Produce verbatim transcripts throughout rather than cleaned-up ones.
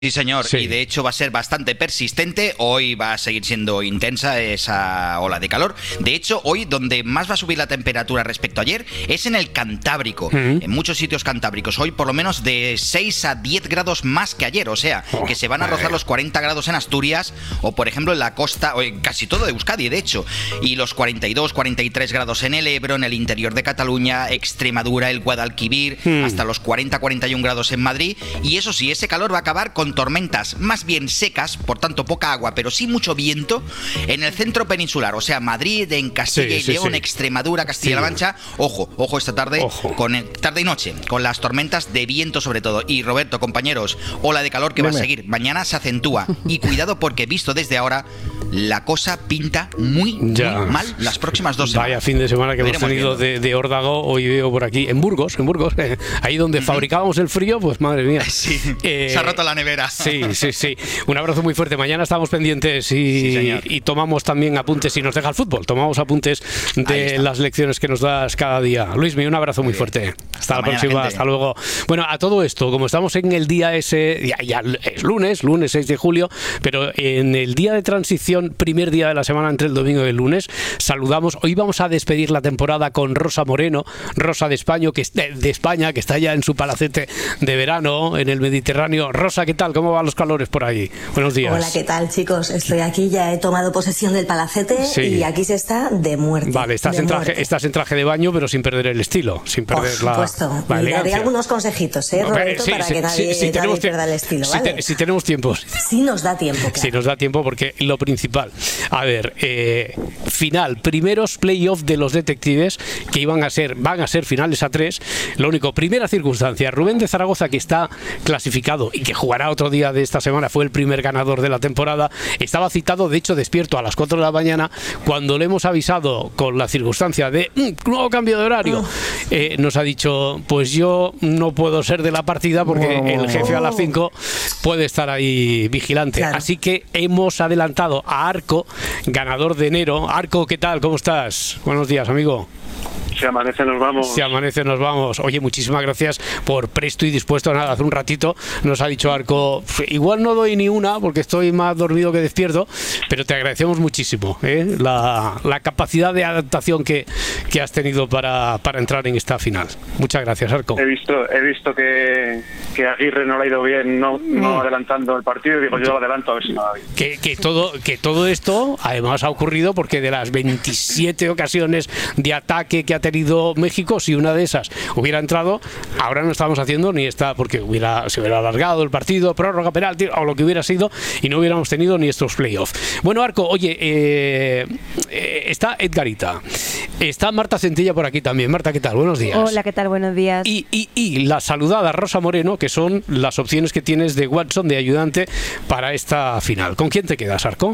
Sí, señor, Sí. y de hecho va a ser bastante persistente. Hoy va a seguir siendo intensa esa ola de calor. De hecho, hoy donde más va a subir la temperatura respecto a ayer es en el Cantábrico. Mm. En muchos sitios cantábricos. Hoy por lo menos de seis a diez grados más que ayer. O sea, Oh, que se van a madre. rozar los cuarenta grados en Asturias o por ejemplo en la costa, o en casi todo de Euskadi, de hecho. Y los cuarenta y dos, cuarenta y tres grados en el Ebro, en el interior de Cataluña, Extremadura, el Guadalquivir, Mm. hasta los cuarenta, cuarenta y un grados en Madrid. Y eso sí, ese calor va a acabar con tormentas más bien secas, por tanto poca agua, pero sí mucho viento en el centro peninsular, o sea, Madrid, en Castilla Sí, y sí, León, sí. Extremadura, Castilla-La Sí. Mancha. Ojo, ojo esta tarde, Ojo. con el- tarde y noche, con las tormentas de viento sobre todo. Y Roberto, compañeros, ola de calor que va a Dime. seguir. Mañana se acentúa. Y cuidado porque visto desde ahora, la cosa pinta muy, Ya. muy mal las próximas dos semanas. Vaya fin de semana que Lo hemos iremos tenido viendo. de, de órdago. Hoy veo por aquí, en Burgos, en Burgos, eh, ahí donde fabricábamos el frío, pues madre mía. Sí, Eh, se ha roto la nevera. Sí, sí, sí. Un abrazo muy fuerte. Mañana estamos pendientes y, Sí, señor. y tomamos también apuntes, si nos deja el fútbol, tomamos apuntes Ahí de está. las lecciones que nos das cada día. Luismi, un abrazo muy, bien. fuerte. Hasta, la mañana, próxima, gente. hasta luego. Bueno, a todo esto, como estamos en el día ese, ya, ya es lunes, lunes seis de julio, pero en el día de transición, primer día de la semana entre el domingo y el lunes, saludamos, hoy vamos a despedir la temporada con Rosa Moreno, Rosa de España, que, es- de, de España, que está ya en su palacete de verano en el Mediterráneo. Rosa, ¿qué tal? ¿Cómo van los calores por ahí? Buenos días. Hola, ¿qué tal, chicos? Estoy aquí, ya he tomado posesión del palacete Sí. y aquí se está de muerte. Vale, estás de en, traje, muerte. estás en traje de baño, pero sin perder el estilo, sin Por perder la, supuesto. la y daré elegancia. algunos consejitos, ¿eh, Hombre, Roberto? sí, para sí, que nadie, sí, sí, nadie tenemos tie- pierda el estilo, si ¿vale? te- si tenemos tiempo. Sí nos da tiempo, claro. Si nos da tiempo, porque lo principal. A ver, eh, final, primeros playoffs de los detectives que iban a ser, van a ser finales a tres. Lo único, primera circunstancia, Rubén de Zaragoza, que está clasificado y que jugará otro día de esta semana, fue el primer ganador de la temporada. Estaba citado, de hecho, despierto a las cuatro de la mañana. Cuando le hemos avisado con la circunstancia de mm, nuevo cambio de horario, eh, nos ha dicho, pues yo no puedo ser de la partida porque Oh. el jefe a las cinco puede estar ahí vigilante. Claro. Así que hemos adelantado a Arco, ganador de enero. Arco, ¿qué tal? ¿Cómo estás? Buenos días, amigo. Si amanece nos vamos. Si amanece, nos vamos. Oye, muchísimas gracias por presto y dispuesto. Nada, hace un ratito nos ha dicho Arco, igual no doy ni una porque estoy más dormido que despierto, pero te agradecemos muchísimo, ¿eh? la, la capacidad de adaptación que, que has tenido para, para entrar en esta final. Muchas gracias, Arco. He visto, he visto que, que Aguirre no le ha ido bien, no, no Mm. adelantando el partido, y digo, yo lo adelanto a ver si no va bien. Que, que todo que todo esto además ha ocurrido porque de las veintisiete ocasiones de ataque que ha tenido México, si una de esas hubiera entrado, ahora no estamos haciendo ni esta, porque hubiera se hubiera alargado el partido, prórroga, penalti o lo que hubiera sido, y no hubiéramos tenido ni estos playoffs. Bueno, Arco, oye, eh, eh, está Edgarita, está Marta Centella por aquí también. Marta, ¿qué tal? Buenos días. Hola, ¿qué tal? Buenos días. Y, y, y la saludada Rosa Moreno, que son las opciones que tienes de Watson, de ayudante, para esta final. ¿Con quién te quedas, Arco?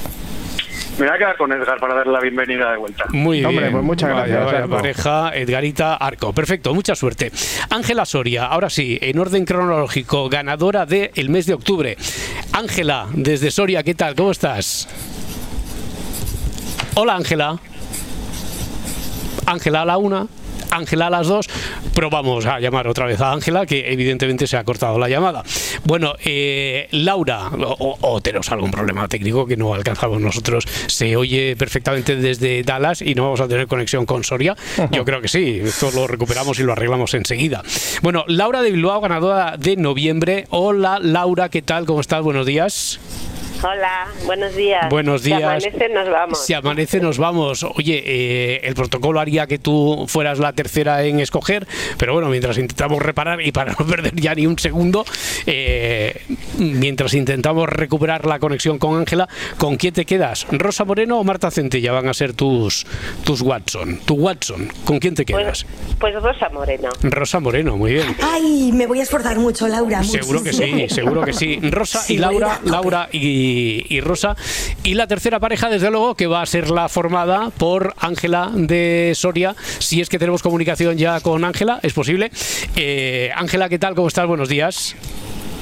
Me voy a quedar con Edgar para darle la bienvenida de vuelta. Muy bien. Hombre, pues muchas Vaya, gracias, vaya Arco. pareja, Edgarita, Arco. Perfecto, mucha suerte. Ángela Soria, ahora sí, en orden cronológico, ganadora del mes de octubre. Ángela, desde Soria, ¿qué tal? ¿Cómo estás? Hola, Ángela. Ángela a la una. Ángela a las dos, pero vamos a llamar otra vez a Ángela, que evidentemente se ha cortado la llamada. Bueno, eh, Laura, o, o tenemos algún problema técnico que no alcanzamos nosotros, se oye perfectamente desde Dallas y no vamos a tener conexión con Soria. Yo creo que sí, esto lo recuperamos y lo arreglamos enseguida. Bueno, Laura de Bilbao, ganadora de noviembre. Hola, Laura, ¿qué tal? ¿Cómo estás? Buenos días. Hola, buenos días. Buenos días. Si amanece, nos vamos. Si amanece, nos vamos. Oye, eh, el protocolo haría que tú fueras la tercera en escoger, pero bueno, mientras intentamos reparar y para no perder ya ni un segundo, eh, mientras intentamos recuperar la conexión con Ángela, ¿con quién te quedas? ¿Rosa Moreno o Marta Centella van a ser tus, tus Watson? Tu Watson, ¿con quién te quedas? Pues, pues Rosa Moreno. Rosa Moreno, muy bien. Ay, me voy a esforzar mucho, Laura. Seguro que sí, muchísimo. seguro que sí. Rosa Sí, y Laura, voy a tope. Laura y, y Rosa. Y la tercera pareja, desde luego, que va a ser la formada por Ángela de Soria, si es que tenemos comunicación ya con Ángela, es posible. Eh, Ángela, ¿qué tal? ¿Cómo estás? Buenos días.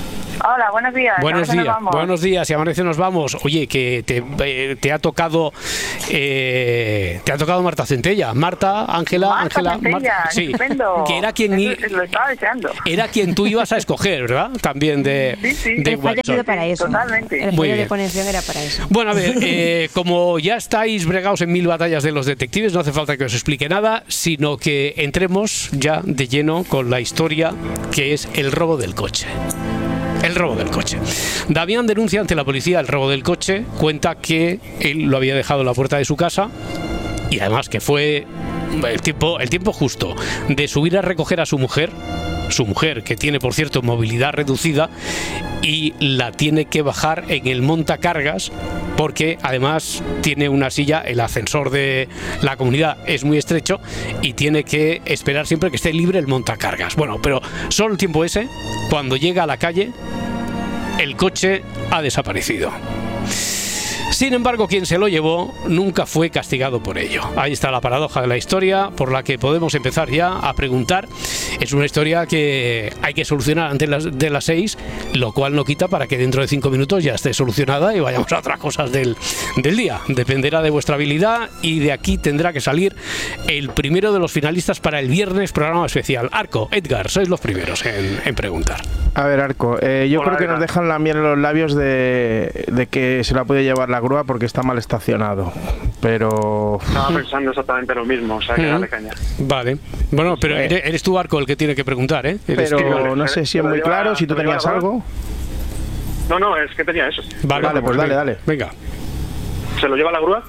Hola, buenos días. Buenos Amanece, días, nos vamos. buenos días, y amanece nos vamos. Oye, que te, eh, te ha tocado eh, te ha tocado Marta Centella. Marta, Ángela, Marta Ángela, Centella, Marta- sí, estupendo. que era quien i- Eso- lo estaba deseando. era quien tú ibas a escoger, ¿verdad? También de, Sí, sí. de El fallo Watson. ha sido para eso. Totalmente. El Muy fallo de bien. conexión era para eso. Bueno, a ver, eh, como ya estáis bregados en mil batallas de los detectives, no hace falta que os explique nada, sino que entremos ya de lleno con la historia, que es el robo del coche. El robo del coche. Damián denuncia ante la policía el robo del coche, cuenta que él lo había dejado en la puerta de su casa y además que fue el tiempo, el tiempo justo de subir a recoger a su mujer, su mujer que tiene por cierto movilidad reducida, y la tiene que bajar en el montacargas porque además tiene una silla, el ascensor de la comunidad es muy estrecho y tiene que esperar siempre que esté libre el montacargas. Bueno, pero solo el tiempo ese, cuando llega a la calle, el coche ha desaparecido. Sin embargo, quien se lo llevó nunca fue castigado por ello. Ahí está la paradoja de la historia, por la que podemos empezar ya a preguntar. Es una historia que hay que solucionar antes de las, de las seis, lo cual no quita para que dentro de cinco minutos ya esté solucionada y vayamos a otras cosas del, del día. Dependerá de vuestra habilidad y de aquí tendrá que salir el primero de los finalistas para el viernes programa especial. Arco, Edgar, sois los primeros en, en preguntar. A ver, Arco, eh, yo Hola, creo que Edgar. nos dejan la miel en los labios de, de que se la puede llevar la grúa porque está mal estacionado. Pero... Estaba pensando exactamente lo mismo, o sea, que Mm. dale caña. Vale. Bueno, pero Eh. eres, eres tú, Arco, el que tiene que preguntar, ¿eh? Eres tú. Pero no sé si es muy claro, si tú tenías algo. No, no, es que tenía eso. Vale, Vale, pues dale, venga, dale. Venga. ¿Se lo lleva la grúa?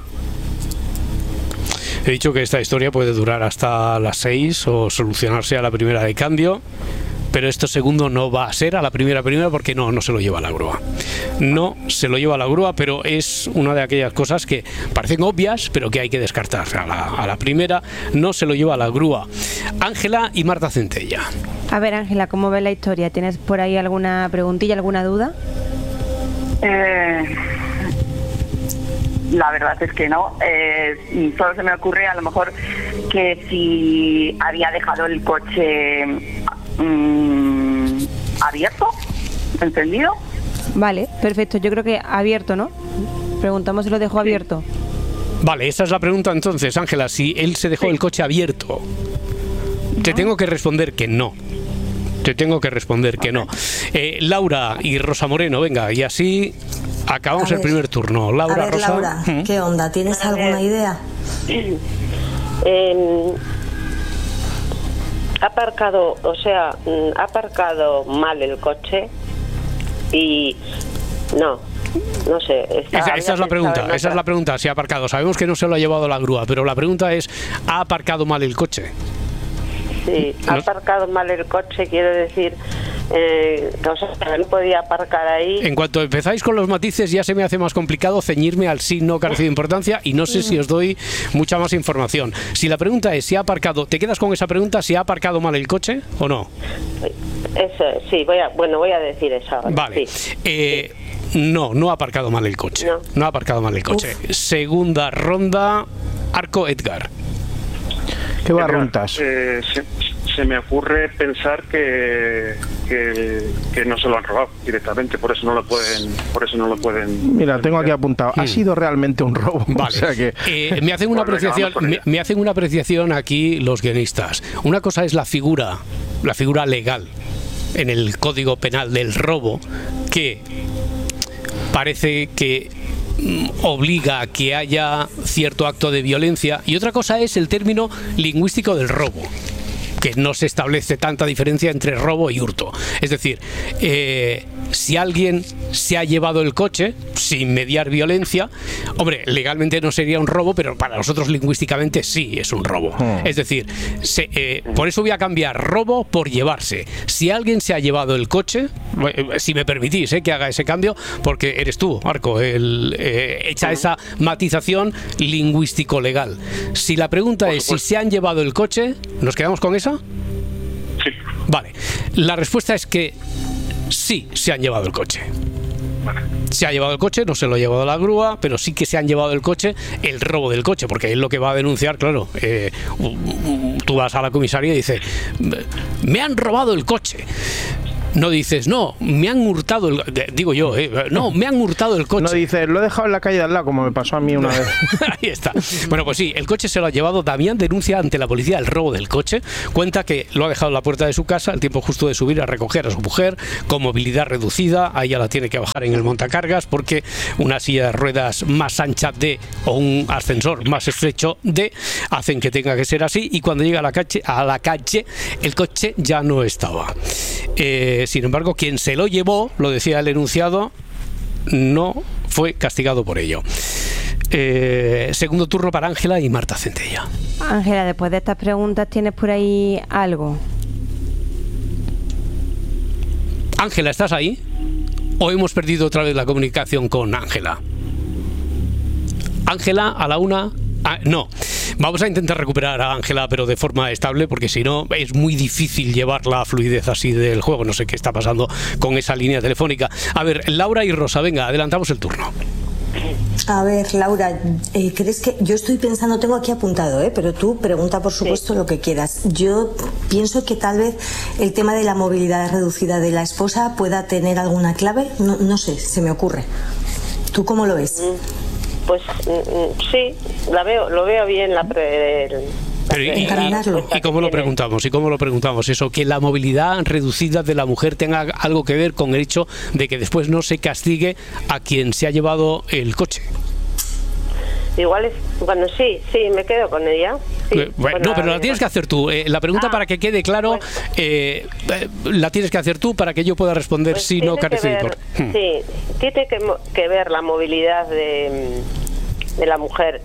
He dicho que esta historia puede durar hasta las seis o solucionarse a la primera de cambio, pero esto segundo no va a ser a la primera primera porque no, no se lo lleva la grúa. No se lo lleva la grúa, pero es una de aquellas cosas que parecen obvias, pero que hay que descartar. A la, a la primera no se lo lleva la grúa. Ángela y Marta Centella. A ver, Ángela, ¿cómo ves la historia? ¿Tienes por ahí alguna preguntilla, alguna duda? Eh, la verdad es que no. Eh, solo se me ocurre a lo mejor que si había dejado el coche mm, abierto, ¿entendido? Vale, perfecto. Yo creo que abierto, ¿no? Preguntamos si lo dejó abierto. Vale, esa es la pregunta entonces, Ángela. Si él se dejó el coche abierto, te tengo que responder que no. Te tengo que responder que no. Eh, Laura y Rosa Moreno, venga, y así acabamos A el ver. primer turno. Laura, A ver, Rosa. Laura, ¿Mm? ¿qué onda? ¿Tienes alguna idea? Eh, ha aparcado, o sea, mm, ha aparcado mal el coche y no, no sé. está- Esa, había esa es la pensado pregunta, en esa es otra. la pregunta, si ha aparcado. Sabemos que no se lo ha llevado la grúa, pero la pregunta es, ¿ha aparcado mal el coche? Sí, ha No- aparcado mal el coche, quiero decir, eh, que, o sea, que no podía aparcar ahí. En cuanto empezáis con los matices ya se me hace más complicado ceñirme al sí no carece de importancia y no sé si os doy mucha más información. Si la pregunta es si ha aparcado, ¿te quedas con esa pregunta, si ha aparcado mal el coche o no? Eso, sí, voy a, bueno, voy a decir eso ahora. Vale. Sí. Eh, no, no ha aparcado mal el coche. No. No ha aparcado mal el coche. Segunda ronda, Arco, Edgar. ¿Qué Edgar, barruntas? eh, se, se me ocurre pensar que, que, que no se lo han robado directamente, por eso no lo pueden, por eso no lo pueden. Mira, tengo aquí apuntado. Ha sido realmente un robo. Vale. O sea que... Eh, me hacen una Pues venga, apreciación, vamos con me, ella. me hacen una apreciación aquí los guionistas. Una cosa es la figura, la figura legal en el Código Penal del robo, que parece que mm, obliga a que haya cierto acto de violencia, y otra cosa es el término lingüístico del robo, que no se establece tanta diferencia entre robo y hurto. Es decir, eh, si alguien se ha llevado el coche sin mediar violencia, hombre, legalmente no sería un robo, pero para nosotros lingüísticamente sí es un robo. Es decir, se, eh, por eso voy a cambiar robo por llevarse. Si alguien se ha llevado el coche, eh, si me permitís eh, que haga ese cambio, porque eres tú, Arco, el, eh, echa esa matización lingüístico-legal. Si la pregunta es si se han llevado el coche, ¿nos quedamos con esa? Sí. Vale, la respuesta es que sí se han llevado el coche. Se ha llevado el coche, no se lo ha llevado la grúa, pero sí que se han llevado el coche, el robo del coche, porque es lo que va a denunciar, claro. Eh, tú vas a la comisaría y dices, me han robado el coche. No dices, no, me han hurtado el... Digo yo, eh, no, me han hurtado el coche. No dices, lo he dejado en la calle de al lado, como me pasó a mí una vez. Ahí está. Bueno, pues sí, el coche se lo ha llevado. Damián denuncia ante la policía el robo del coche. Cuenta que lo ha dejado en la puerta de su casa, el tiempo justo de subir a recoger a su mujer, con movilidad reducida. A ella la tiene que bajar en el montacargas porque una silla de ruedas más ancha de, o un ascensor más estrecho de, hacen que tenga que ser así. Y cuando llega a la calle, a la calle el coche ya no estaba. Eh, sin embargo, quien se lo llevó, lo decía el enunciado, no fue castigado por ello. Eh, segundo turno para Ángela y Marta Centella. Ángela, después de estas preguntas, ¿tienes por ahí algo? Ángela, ¿estás ahí? ¿O hemos perdido otra vez la comunicación con Ángela? Ángela, a la una... Ah, no, vamos a intentar recuperar a Ángela, pero de forma estable, porque si no es muy difícil llevar la fluidez así del juego. No sé qué está pasando con esa línea telefónica. A ver, Laura y Rosa, venga, adelantamos el turno. A ver, Laura, eh, ¿crees que...? Yo estoy pensando, tengo aquí apuntado, ¿eh? Pero tú pregunta, por supuesto, sí, lo que quieras. Yo pienso que tal vez el tema de la movilidad reducida de la esposa pueda tener alguna clave. No, no sé, se me ocurre. ¿Tú cómo lo ves? Pues sí, la veo, lo veo bien la pre, el, Pero y, y, y, ¿Y cómo lo preguntamos? ¿Y cómo lo preguntamos? Eso, que la movilidad reducida de la mujer tenga algo que ver con el hecho de que después no se castigue a quien se ha llevado el coche. Igual es, bueno, sí, sí, me quedo con ella. Sí, bueno, no, pero la tienes que hacer tú. Eh, la pregunta, ah, para que quede claro, bueno, eh, eh, la tienes que hacer tú para que yo pueda responder pues si no carece de por... hmm. Sí, tiene que, que ver la movilidad de, de la mujer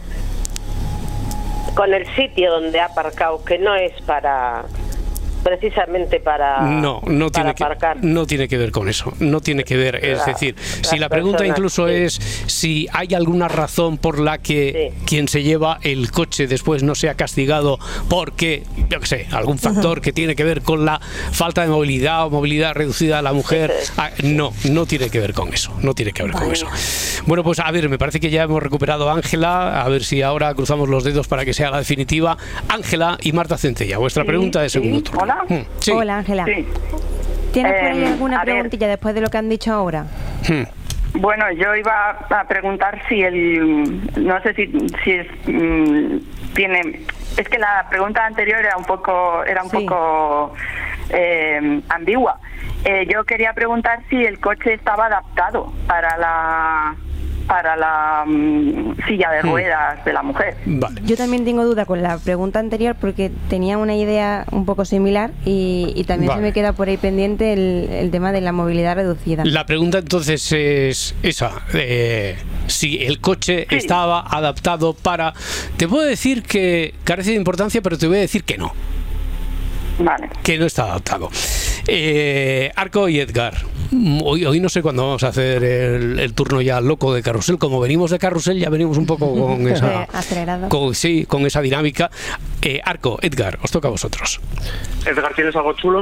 con el sitio donde ha aparcado, que no es para... precisamente para no no para tiene que aparcar. no tiene que ver con eso, no tiene que ver, es la, decir, si la pregunta personas, incluso sí, es si hay alguna razón por la que sí, quien se lleva el coche después no sea castigado porque, yo qué sé, algún factor uh-huh, que tiene que ver con la falta de movilidad o movilidad reducida a la mujer, sí, ah, no, no tiene que ver con eso, no tiene que ver vale. con eso. Bueno, pues a ver, me parece que ya hemos recuperado a Ángela, a ver si ahora cruzamos los dedos para que sea la definitiva. Ángela y Marta Centella, vuestra sí, pregunta de segundo sí, turno. Hola. Hmm, sí. Hola, Ángela. Sí. ¿Tienes eh, por ahí alguna preguntilla ver. después de lo que han dicho ahora? Hmm. Bueno, yo iba a preguntar si el... No sé si, si es... Mmm, tiene... Es que la pregunta anterior era un poco era un sí. poco eh, ambigua. Eh, yo quería preguntar si el coche estaba adaptado para la... para la um, silla de ruedas hmm. de la mujer. Vale. Yo también tengo duda con la pregunta anterior porque tenía una idea un poco similar y, y también vale. se me queda por ahí pendiente el, el tema de la movilidad reducida. La pregunta entonces es esa, eh, si el coche sí. estaba adaptado para... Te puedo decir que carece de importancia, pero te voy a decir que no. Vale. Que no está adaptado. Eh, Arco y Edgar, hoy, hoy no sé cuándo vamos a hacer el, el turno ya loco de carrusel. Como venimos de carrusel, ya venimos un poco con esa acelerado. Con, sí, con esa dinámica. eh, Arco, Edgar, os toca a vosotros. Edgar, ¿tienes algo chulo?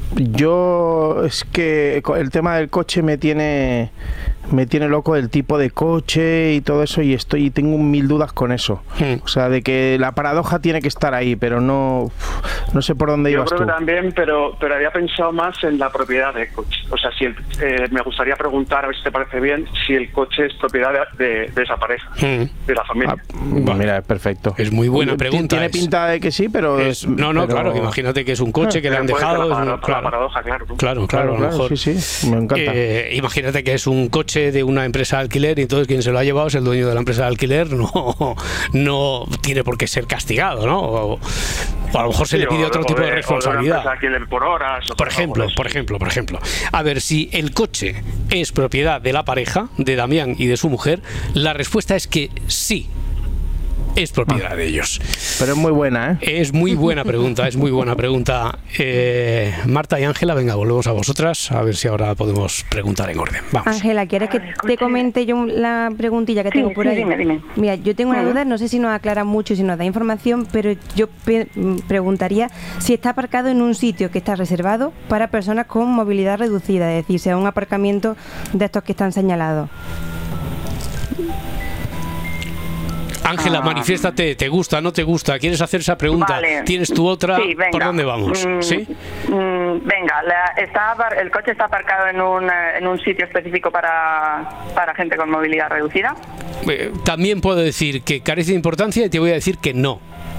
Yo es que el tema del coche me tiene me tiene loco, el tipo de coche y todo eso, y estoy tengo mil dudas con eso. Hmm. O sea, de que la paradoja tiene que estar ahí, pero no no sé por dónde Yo ibas tú. Yo creo que también, pero pero había pensado más en la propiedad del coche. O sea, si el, eh, me gustaría preguntar, a ver si te parece bien, si el coche es propiedad de, de, de esa pareja, hmm. de la familia. Ah, vale. Mira, es perfecto. Es muy buena pregunta. Tiene es. pinta de que sí, pero... Es, no, no, pero... claro, imagínate que es un coche que le han dejado... La, la, es, claro. la paradoja, claro. ¿no? Claro, claro, claro, a lo mejor. Claro, sí, sí, me encanta. Eh, imagínate que es un coche de una empresa de alquiler y entonces quien se lo ha llevado es el dueño de la empresa de alquiler, no, no tiene por qué ser castigado, ¿no? O, o a lo mejor se sí, le pide o, otro o tipo de, de responsabilidad. O de una por horas, por ejemplo, por ejemplo, por ejemplo. A ver, si el coche es propiedad de la pareja, de Damián y de su mujer, la respuesta es que sí. Es propiedad ah, de ellos. Pero es muy buena, ¿eh? Es muy buena pregunta, es muy buena pregunta. Eh, Marta y Ángela, venga, volvemos a vosotras, a ver si ahora podemos preguntar en orden. Vamos. Ángela, ¿quieres que te comente yo la preguntilla que sí, tengo por sí, ahí? Dime, dime. Mira, yo tengo una duda, no sé si nos aclara mucho, si nos da información, pero yo pe- preguntaría si está aparcado en un sitio que está reservado para personas con movilidad reducida, es decir, sea un aparcamiento de estos que están señalados. Ángela, Ah. manifiéstate, ¿te gusta, no te gusta? ¿Quieres hacer esa pregunta? Vale. ¿Tienes tu otra? Sí, venga. ¿Por dónde vamos? Mm, ¿Sí? mm, venga, la- está apar- el coche está aparcado en un, eh, en un sitio específico para, para gente con movilidad reducida. Eh, también puedo decir que carece de importancia y te voy a decir que no.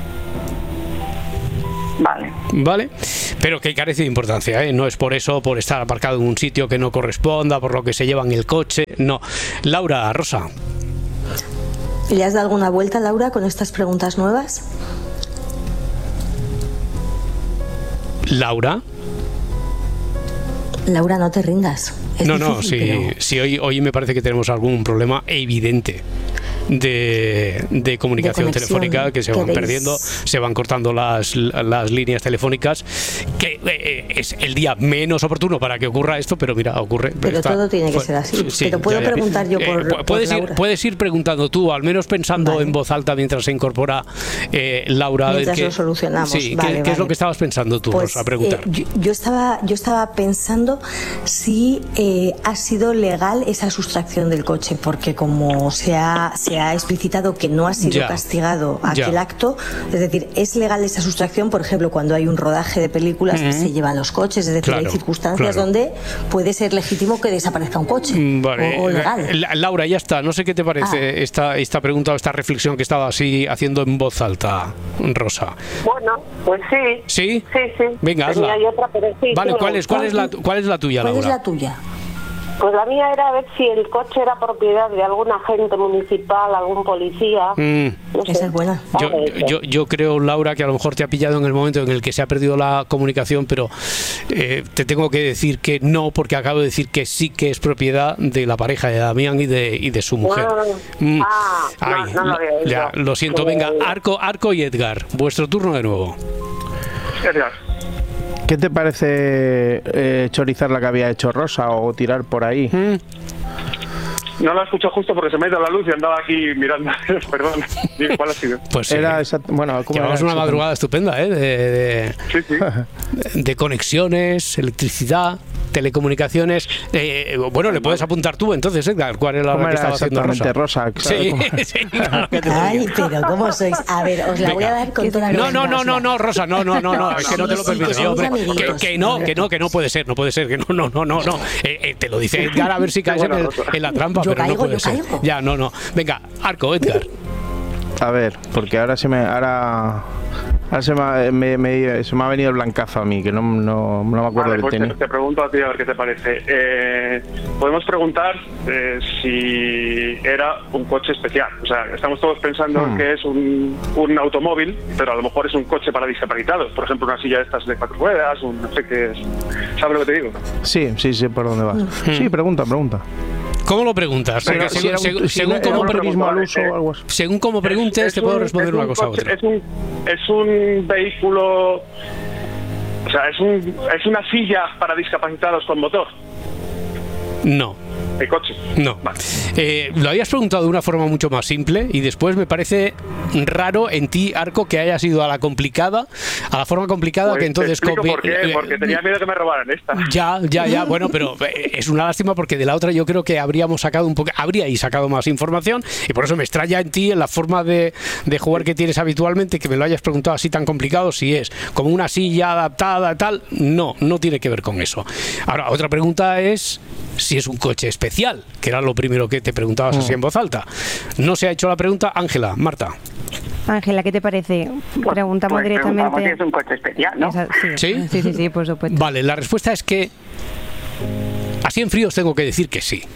Vale. ¿Vale? Pero que carece de importancia, ¿eh? No es por eso, por estar aparcado en un sitio que no corresponda, por lo que se llevan el coche, no. Laura, Rosa. ¿Le has dado alguna vuelta, Laura, con estas preguntas nuevas? Laura. Laura, no te rindas. Es No, no, difícil, sí, pero- sí hoy, hoy me parece que tenemos algún problema evidente de, de comunicación De conexión, telefónica, que se van ¿queréis? perdiendo, se van cortando las, las líneas telefónicas, que eh, es el día menos oportuno para que ocurra esto, pero mira, ocurre. Pero Está- todo tiene que pues, ser así. sí, Pero puedo ya, ya. preguntar yo Eh, por, pu- por puedes, ir, Laura. puedes ir preguntando tú, al menos pensando Vale. en voz alta mientras se incorpora eh, Laura. a ver Mientras qué- lo solucionamos. Sí, ¿qué- Vale, ¿qué, es vale. lo que estabas pensando tú, Pues, Rosa, a preguntar? eh, yo, yo estaba, yo estaba pensando si eh, ha sido legal esa sustracción del coche, porque como se ha, se ha explicitado que no ha sido Ya. castigado Ya. aquel acto, es decir, ¿es legal esa sustracción? Por ejemplo, cuando hay un rodaje de películas que se llevan los coches, es decir, Claro, hay circunstancias claro. donde puede ser legítimo que desaparezca un coche Mm, Vale. o, o legal. La- Laura, ya está. No sé qué te parece Ah. esta, esta pregunta o esta reflexión que estaba así haciendo en voz alta, Rosa. Bueno, pues sí. ¿Sí? Sí, sí. Venga, Tenía hazla. yo otra, pero sí, Vale, sí me ¿cuál es, gusta. cuál, es la, ¿cuál es la tuya, ¿Cuál Laura? es la tuya? Pues la mía era ver si el coche era propiedad de algún agente municipal, algún policía. Mm. No sé. Esa es buena. Yo, Vale, yo, yo creo, Laura, que a lo mejor te ha pillado en el momento en el que se ha perdido la comunicación, pero eh, te tengo que decir que no, porque acabo de decir que sí que es propiedad de la pareja de Damián y de, y de su mujer. Ah, Mm. ah, no, Ay, no lo la- había oído. ya, lo siento. Venga, Arco, Arco y Edgar, vuestro turno de nuevo. Edgar. ¿Qué te parece eh, chorizar la que había hecho Rosa o tirar por ahí? Mm. No lo he escuchado justo porque se me ha ido la luz y andaba aquí mirando. Perdón. Dime, ¿cuál ha sido? Pues Era eh, esa, bueno, ¿cómo llevamos era una exactamente? madrugada estupenda, ¿eh? De, de- Sí, sí. de conexiones, electricidad, telecomunicaciones. Eh, bueno, le puedes apuntar tú entonces, Edgar, cuál era la ¿Cómo que era estaba haciendo exactamente Rosa. Rosa? Sí, ¿Cómo? sí, claro que te lo Ay, digo. pero ¿cómo sois? A ver, os la voy a Venga. dar con toda la No, no, no, no, verdad. no, Rosa, no, no, no, no, es que no te lo Sí, sí, permito que yo, hombre. somos Que, amiguitos. que no, que no, que no puede ser, no puede ser, que no, no, no, no, no. Eh, eh, te lo dice Edgar a ver si caes en, el- en la trampa, Yo pero no caigo, puede yo ser. caigo. Ya, no, no. Venga, Arco, Edgar. A ver, porque ahora se me ahora, ahora se, me ha, me- me- se me ha venido el blancazo a mí, que no, no, no me acuerdo Vale, del pues te, tenis. te pregunto a ti a ver qué te parece. Eh, podemos preguntar eh, si era un coche especial. O sea, estamos todos pensando Hmm. que es un, un automóvil, pero a lo mejor es un coche para discapacitados. Por ejemplo, una silla de estas de cuatro ruedas, un no sé qué es. ¿Sabes lo que te digo? Sí, sí, sé por dónde vas. Sí, pregunta, pregunta. ¿Cómo lo preguntas? Porque Venga, Si según, era un- según- si según era cómo un pre- turismo al uso eh, o algo así. según cómo preguntes, Es- te es puedo un- responder es una un cosa u coche- otra. Es un, es un vehículo, o sea, es, un, es una silla para discapacitados con motor, No. el coche. No. Vale. Eh, lo habías preguntado de una forma mucho más simple y después me parece raro en ti, Arco, que hayas ido a la complicada, a la forma complicada Pues que entonces... te explico copi- por qué, eh, porque tenía miedo que me robaran esta. Ya, ya, ya, bueno, pero eh, es una lástima porque de la otra yo creo que habríamos sacado un poco, habríais sacado más información y por eso me extraña en ti en la forma de, de jugar que tienes habitualmente que me lo hayas preguntado así tan complicado, si es como una silla adaptada, tal, no, no tiene que ver con eso. Ahora, otra pregunta es si es un coche especial, que era lo primero que te preguntabas así en voz alta. No se ha hecho la pregunta, Ángela, Marta. Ángela, ¿qué te parece? Preguntamos Pues directamente. preguntamos si es un coche especial, ¿no? Esa- sí. ¿Sí? sí, sí, sí, por supuesto. Vale, la respuesta es que así en frío os tengo que decir que sí.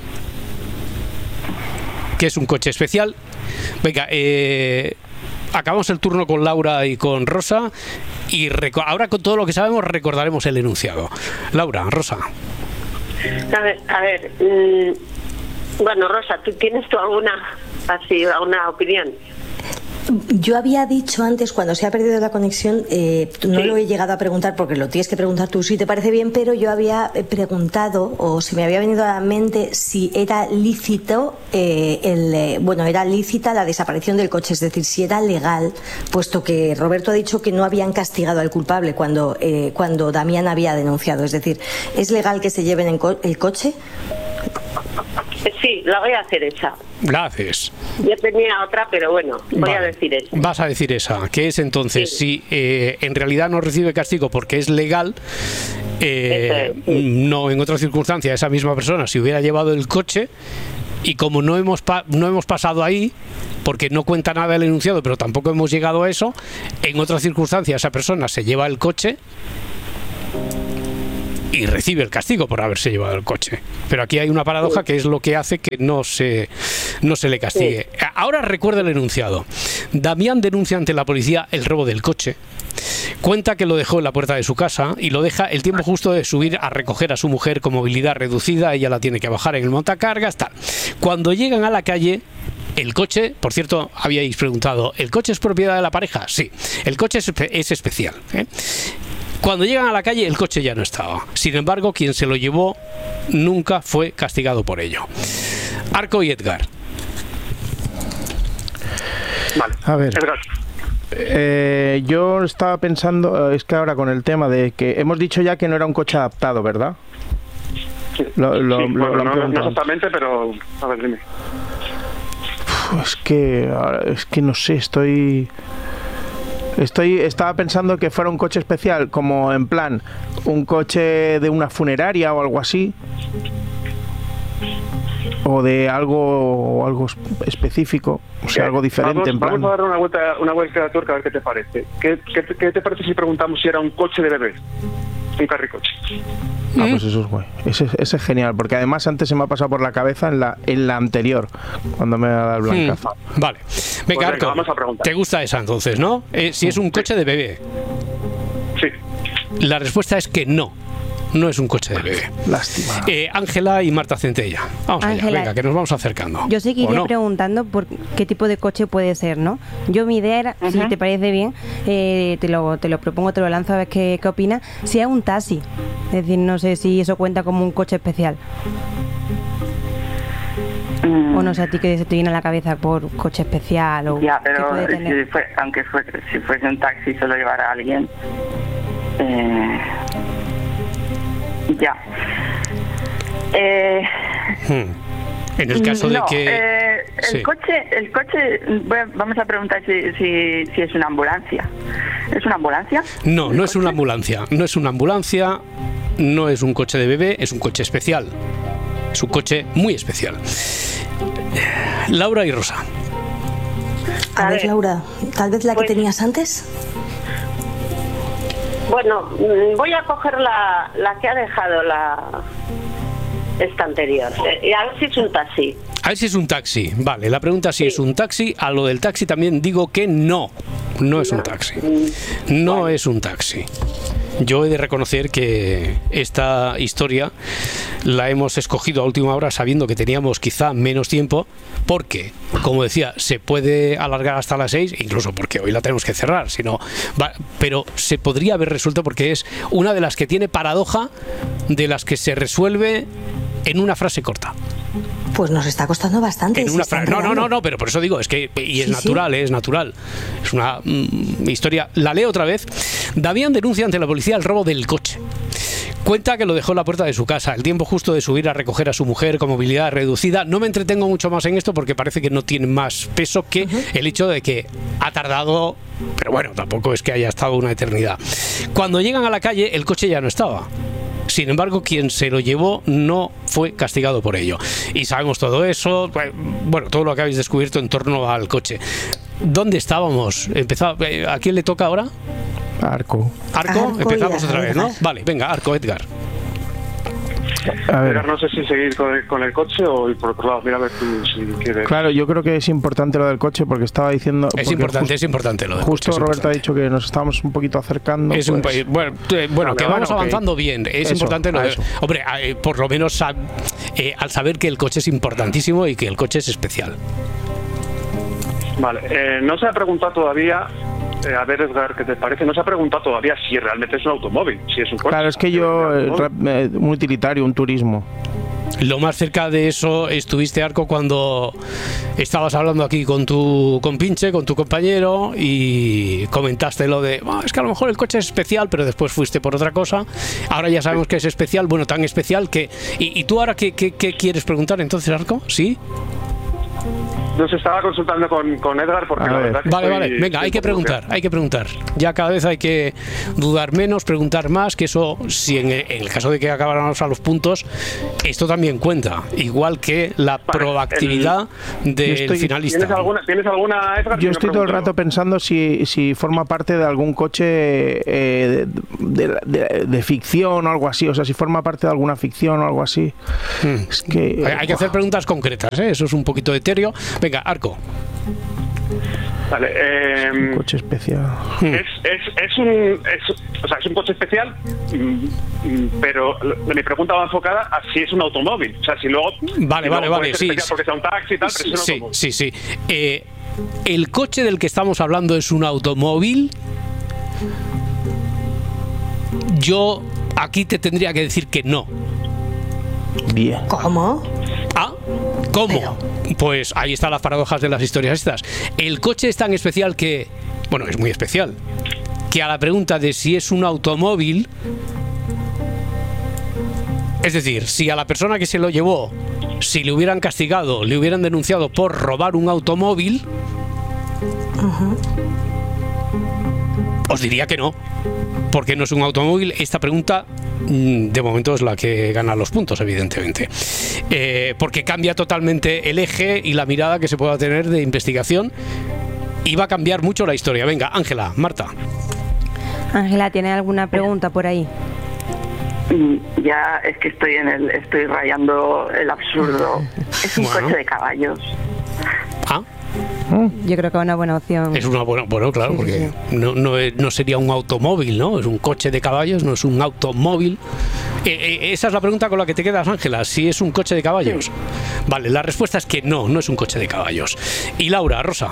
Que es un coche especial. Venga, eh, acabamos el turno con Laura y con Rosa y reco- ahora con todo lo que sabemos recordaremos el enunciado. Laura, Rosa. A ver, a ver mm, bueno, Rosa, ¿tú tienes tú alguna, así, alguna opinión? Yo había dicho antes, cuando se ha perdido la conexión, eh, no Sí. lo he llegado a preguntar porque lo tienes que preguntar tú si te parece bien, pero yo había eh, preguntado, o se me había venido a la mente, si era lícito, eh, el, eh, bueno, era lícita la desaparición del coche, es decir, si era legal, puesto que Roberto ha dicho que no habían castigado al culpable cuando, eh, cuando Damián había denunciado. Es decir, ¿es legal que se lleven en co- el coche? Sí, la voy a hacer esa. La haces. Yo tenía otra, pero bueno, voy vale. a decir esa. Vas a decir esa, que es entonces, sí. si eh, en realidad no recibe castigo porque es legal, eh, es, sí. no en otra circunstancia esa misma persona si hubiera llevado el coche, y como no hemos, pa no hemos pasado ahí, porque no cuenta nada el enunciado, pero tampoco hemos llegado a eso, en otra circunstancia esa persona se lleva el coche y recibe el castigo por haberse llevado el coche. Pero aquí hay una paradoja que es lo que hace que no se, no se le castigue. Ahora recuerda el enunciado. Damián denuncia ante la policía el robo del coche. Cuenta que lo dejó en la puerta de su casa y lo deja el tiempo justo de subir a recoger a su mujer con movilidad reducida. Ella la tiene que bajar en el montacargas, tal. Cuando llegan a la calle, el coche, por cierto, habíais preguntado, ¿el coche es propiedad de la pareja? Sí, el coche es, es especial, ¿eh? Cuando llegan a la calle, el coche ya no estaba. Sin embargo, quien se lo llevó nunca fue castigado por ello. Arco y Edgar. Vale. A ver. Edgar. Eh, yo estaba pensando, es que ahora con el tema de que hemos dicho ya que no era un coche adaptado, ¿verdad? Sí, lo, lo, sí, lo, bueno, lo no, no exactamente, pero a ver, dime. Uf, es que, es que no sé, estoy... Estoy, estaba pensando que fuera un coche especial, como en plan, un coche de una funeraria o algo así. O de algo, algo específico, o sea, algo diferente. Vamos, en plan. vamos a dar una vuelta, una vuelta de tuerca a ver qué te parece. ¿Qué, qué, qué te parece si preguntamos si era un coche de bebé? Un carricoche. Ah, pues eso es guay. Ese, ese es genial, porque además antes se me ha pasado por la cabeza en la, en la anterior, cuando me ha dado el blancazo. Hmm. Vale. Venga, pues Arco, vamos a preguntar. ¿te gusta esa entonces, no? Eh, si es un coche de bebé. Sí. La respuesta es que no. No es un coche de bebé. Lástima. Eh, Ángela y Marta Centella. Vamos allá, Ángela, venga, que nos vamos acercando. Yo seguiría no? preguntando por qué tipo de coche puede ser, ¿no? Yo mi idea era, uh-huh. si te parece bien, eh, te, lo, te lo propongo, te lo lanzo a ver qué, qué opinas, si es un taxi. Es decir, no sé si eso cuenta como un coche especial. Mm. O no sé a ti que se te viene a la cabeza por coche especial o ya, pero puede tener. Si fue, aunque fue, si fuese un taxi se lo llevara a alguien. Eh... Ya. Eh, hmm. En el caso no, de que... Eh, el sí. coche, el coche bueno, vamos a preguntar si, si, si es una ambulancia. ¿Es una ambulancia? No, no coche? es una ambulancia. No es una ambulancia, no es un coche de bebé, es un coche especial. Es un coche muy especial. Laura y Rosa. A, a ver, ver, Laura, ¿tal vez la pues, que tenías antes? Bueno, voy a coger la, la que ha dejado la esta anterior. Y a ver si es un taxi. A ver si es un taxi. Vale, la pregunta si sí. es un taxi. A lo del taxi también digo que no. No es no. un taxi. No vale. es un taxi. Yo he de reconocer que esta historia la hemos escogido a última hora sabiendo que teníamos quizá menos tiempo, porque, como decía, se puede alargar hasta las seis, incluso porque hoy la tenemos que cerrar, sino, va, pero se podría haber resuelto porque es una de las que tiene paradoja, de las que se resuelve en una frase corta. Pues nos está costando bastante. En una fra- no, no, no, no, pero por eso digo, es que y es sí, natural, sí. es natural. Es una mm, historia. La leo otra vez. Damián denuncia ante la policía el robo del coche. Cuenta que lo dejó en la puerta de su casa, el tiempo justo de subir a recoger a su mujer con movilidad reducida. No me entretengo mucho más en esto porque parece que no tiene más peso que uh-huh. el hecho de que ha tardado, pero bueno, tampoco es que haya estado una eternidad. Cuando llegan a la calle, el coche ya no estaba. Sin embargo, quien se lo llevó no fue castigado por ello. Y sabemos todo eso, bueno, todo lo que habéis descubierto en torno al coche. ¿Dónde estábamos? Empezaba, ¿a quién le toca ahora? Arco. Arco, Arco empezamos otra vez, ¿no? Vale, venga, Arco, Edgar. A ver. No sé si seguir con el, con el coche o ir por otro lado. Mira a ver tú si quieres. Claro, yo creo que es importante lo del coche porque estaba diciendo... Es importante, justo, es importante lo del Justo coche, Roberto ha dicho que nos estábamos un poquito acercando. Es pues. un país, bueno, eh, bueno, que vamos bueno, avanzando okay. bien. Es eso, importante, no, eso. hombre, eh, por lo menos eh, al saber que el coche es importantísimo y que el coche es especial. Vale, eh, no se ha preguntado todavía... Eh, a ver, Edgar, ¿qué te parece? No se ha preguntado todavía si realmente es un automóvil, si es un coche. Claro, es que yo, eh, un utilitario, un turismo. Lo más cerca de eso estuviste, Arco, cuando estabas hablando aquí con tu compinche, con tu compañero, y comentaste lo de, oh, es que a lo mejor el coche es especial, pero después fuiste por otra cosa. Ahora ya sabemos que es especial, bueno, tan especial que... ¿Y, y tú ahora qué, qué, qué quieres preguntar entonces, Arco? ¿Sí? Nos estaba consultando con, con Edgar porque A la ver. verdad que Vale, estoy- vale, venga, estoy hay que un poco preguntar, bloqueado. hay que preguntar. Ya cada vez hay que dudar menos, preguntar más, que eso, si en el, en el caso de que acabáramos a los puntos, esto también cuenta, igual que la proactividad del Yo estoy- finalista. ¿Tienes alguna, ¿tienes alguna Edgar? Yo Una estoy todo el pregunta. rato pensando si, si forma parte de algún coche eh, de, de- de- de ficción o algo así, o sea, si forma parte de alguna ficción o algo así. Hmm. Es que... Hay hay que hacer preguntas concretas, ¿eh? Eso es un poquito etéreo. Venga, Arco. Vale, eh, Coche especial. es, es, es un es, o sea, es un coche especial, mm, mm, pero lo- mi pregunta va enfocada a si es un automóvil. O sea, si luego. Vale, si vale, luego vale, puede ser sí, especial sí. porque sea un taxi y tal, pero es un Sí, automóvil. sí, sí. Eh, ¿El coche del que estamos hablando es un automóvil? Yo aquí te tendría que decir que no. Bien. ¿Cómo? ¿Ah? ¿Cómo? Pues ahí están las paradojas de las historias estas. El coche es tan especial que, bueno, es muy especial, que a la pregunta de si es un automóvil, es decir, si a la persona que se lo llevó, si le hubieran castigado, le hubieran denunciado por robar un automóvil, os diría que no, porque no es un automóvil. Esta pregunta mm, de momento es la que gana los puntos, evidentemente, Eh, porque cambia totalmente el eje y la mirada que se pueda tener de investigación y va a cambiar mucho la historia. Venga, Ángela, Marta. Ángela, ¿tienes alguna pregunta por ahí? Mm, Ya es que estoy en el, estoy rayando el absurdo. Es un Bueno. coche de caballos. Ah, Yo creo que es una buena opción. es una buena, bueno, claro, Sí, sí, porque sí. no, no, es- no sería un automóvil, ¿no? Es un coche de caballos, no es un automóvil. Eh, eh, esa es la pregunta con la que te quedas, Ángela, si es un coche de caballos. Vale, la respuesta es que no, no es un coche de caballos. Y Laura, Rosa.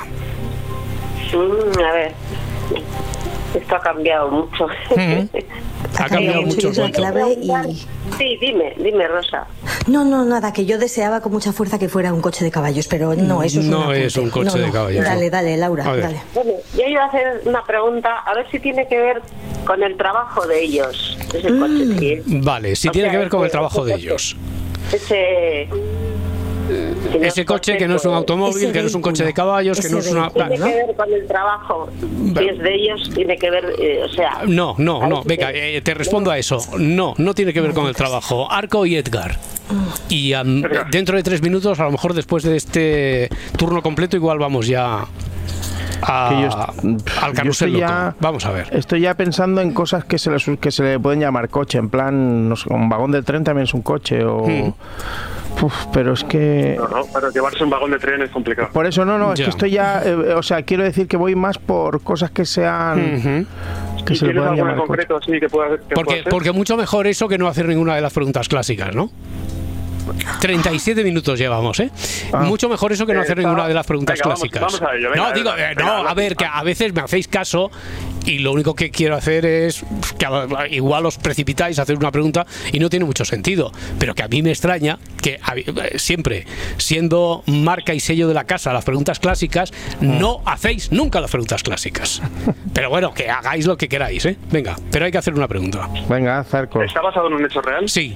Mm, a ver, esto ha cambiado mucho. Ha cambiado mucho el es la cuento. clave y... Sí, dime, dime, Rosa. No, no, nada, que yo deseaba con mucha fuerza que fuera un coche de caballos, pero no, eso es un No apunte. es un coche No, de no. caballos, Dale, no. dale, Laura, A ver. dale. Bueno, yo iba a hacer una pregunta, a ver si tiene que ver con el trabajo de ellos. Ese Mm. coche, sí. Vale, si O tiene sea, que ver con el ese- trabajo de ese ellos. Ese. que no Ese es coche que no es un pues, automóvil, Ese que no es un coche de vehículo, caballos, que ese no es una... vehículo. Tiene ¿no? que ver con el trabajo. Si es de ellos, tiene que ver, eh, o sea. No, no, a no, ver si venga, te- eh, te respondo a eso. No, no tiene que ver con el trabajo. Arco y Edgar. Y am, dentro de tres minutos, a lo mejor después de este turno completo, igual vamos ya a- Que yo est- al yo carrusel estoy loco. ya- Vamos a ver. Estoy ya pensando en cosas que se, le, que se le pueden llamar coche, en plan, no sé, un vagón del tren también es un coche, o... Hmm. Uf, pero es que... No, no, pero llevarse un vagón de tren es complicado. Por eso no, no, es Ya. que estoy ya... eh, o sea, quiero decir que voy más por cosas que sean... Ujú. que ¿Y se le tienes puedan alguna llamar en coche. concreto así que pueda, que pueda Porque, ser? porque mucho mejor eso que no hacer ninguna de las preguntas clásicas, ¿no? treinta y siete minutos llevamos, ¿eh? Ah. Mucho mejor eso que no Eh, hacer está- ninguna de las preguntas venga, vamos- clásicas. vamos a ello, venga, no, digo, venga, eh, venga, no, a ver, que a veces me hacéis caso y lo único que quiero hacer es que a- igual os precipitáis a hacer una pregunta y no tiene mucho sentido. Pero que a mí me extraña que a- eh, siempre, siendo marca y sello de la casa, las preguntas clásicas, no hacéis nunca las preguntas clásicas. Pero bueno, que hagáis lo que queráis, ¿eh? Venga, pero hay que hacer una pregunta. Venga, Zarco. ¿Está basado en un hecho real? Sí.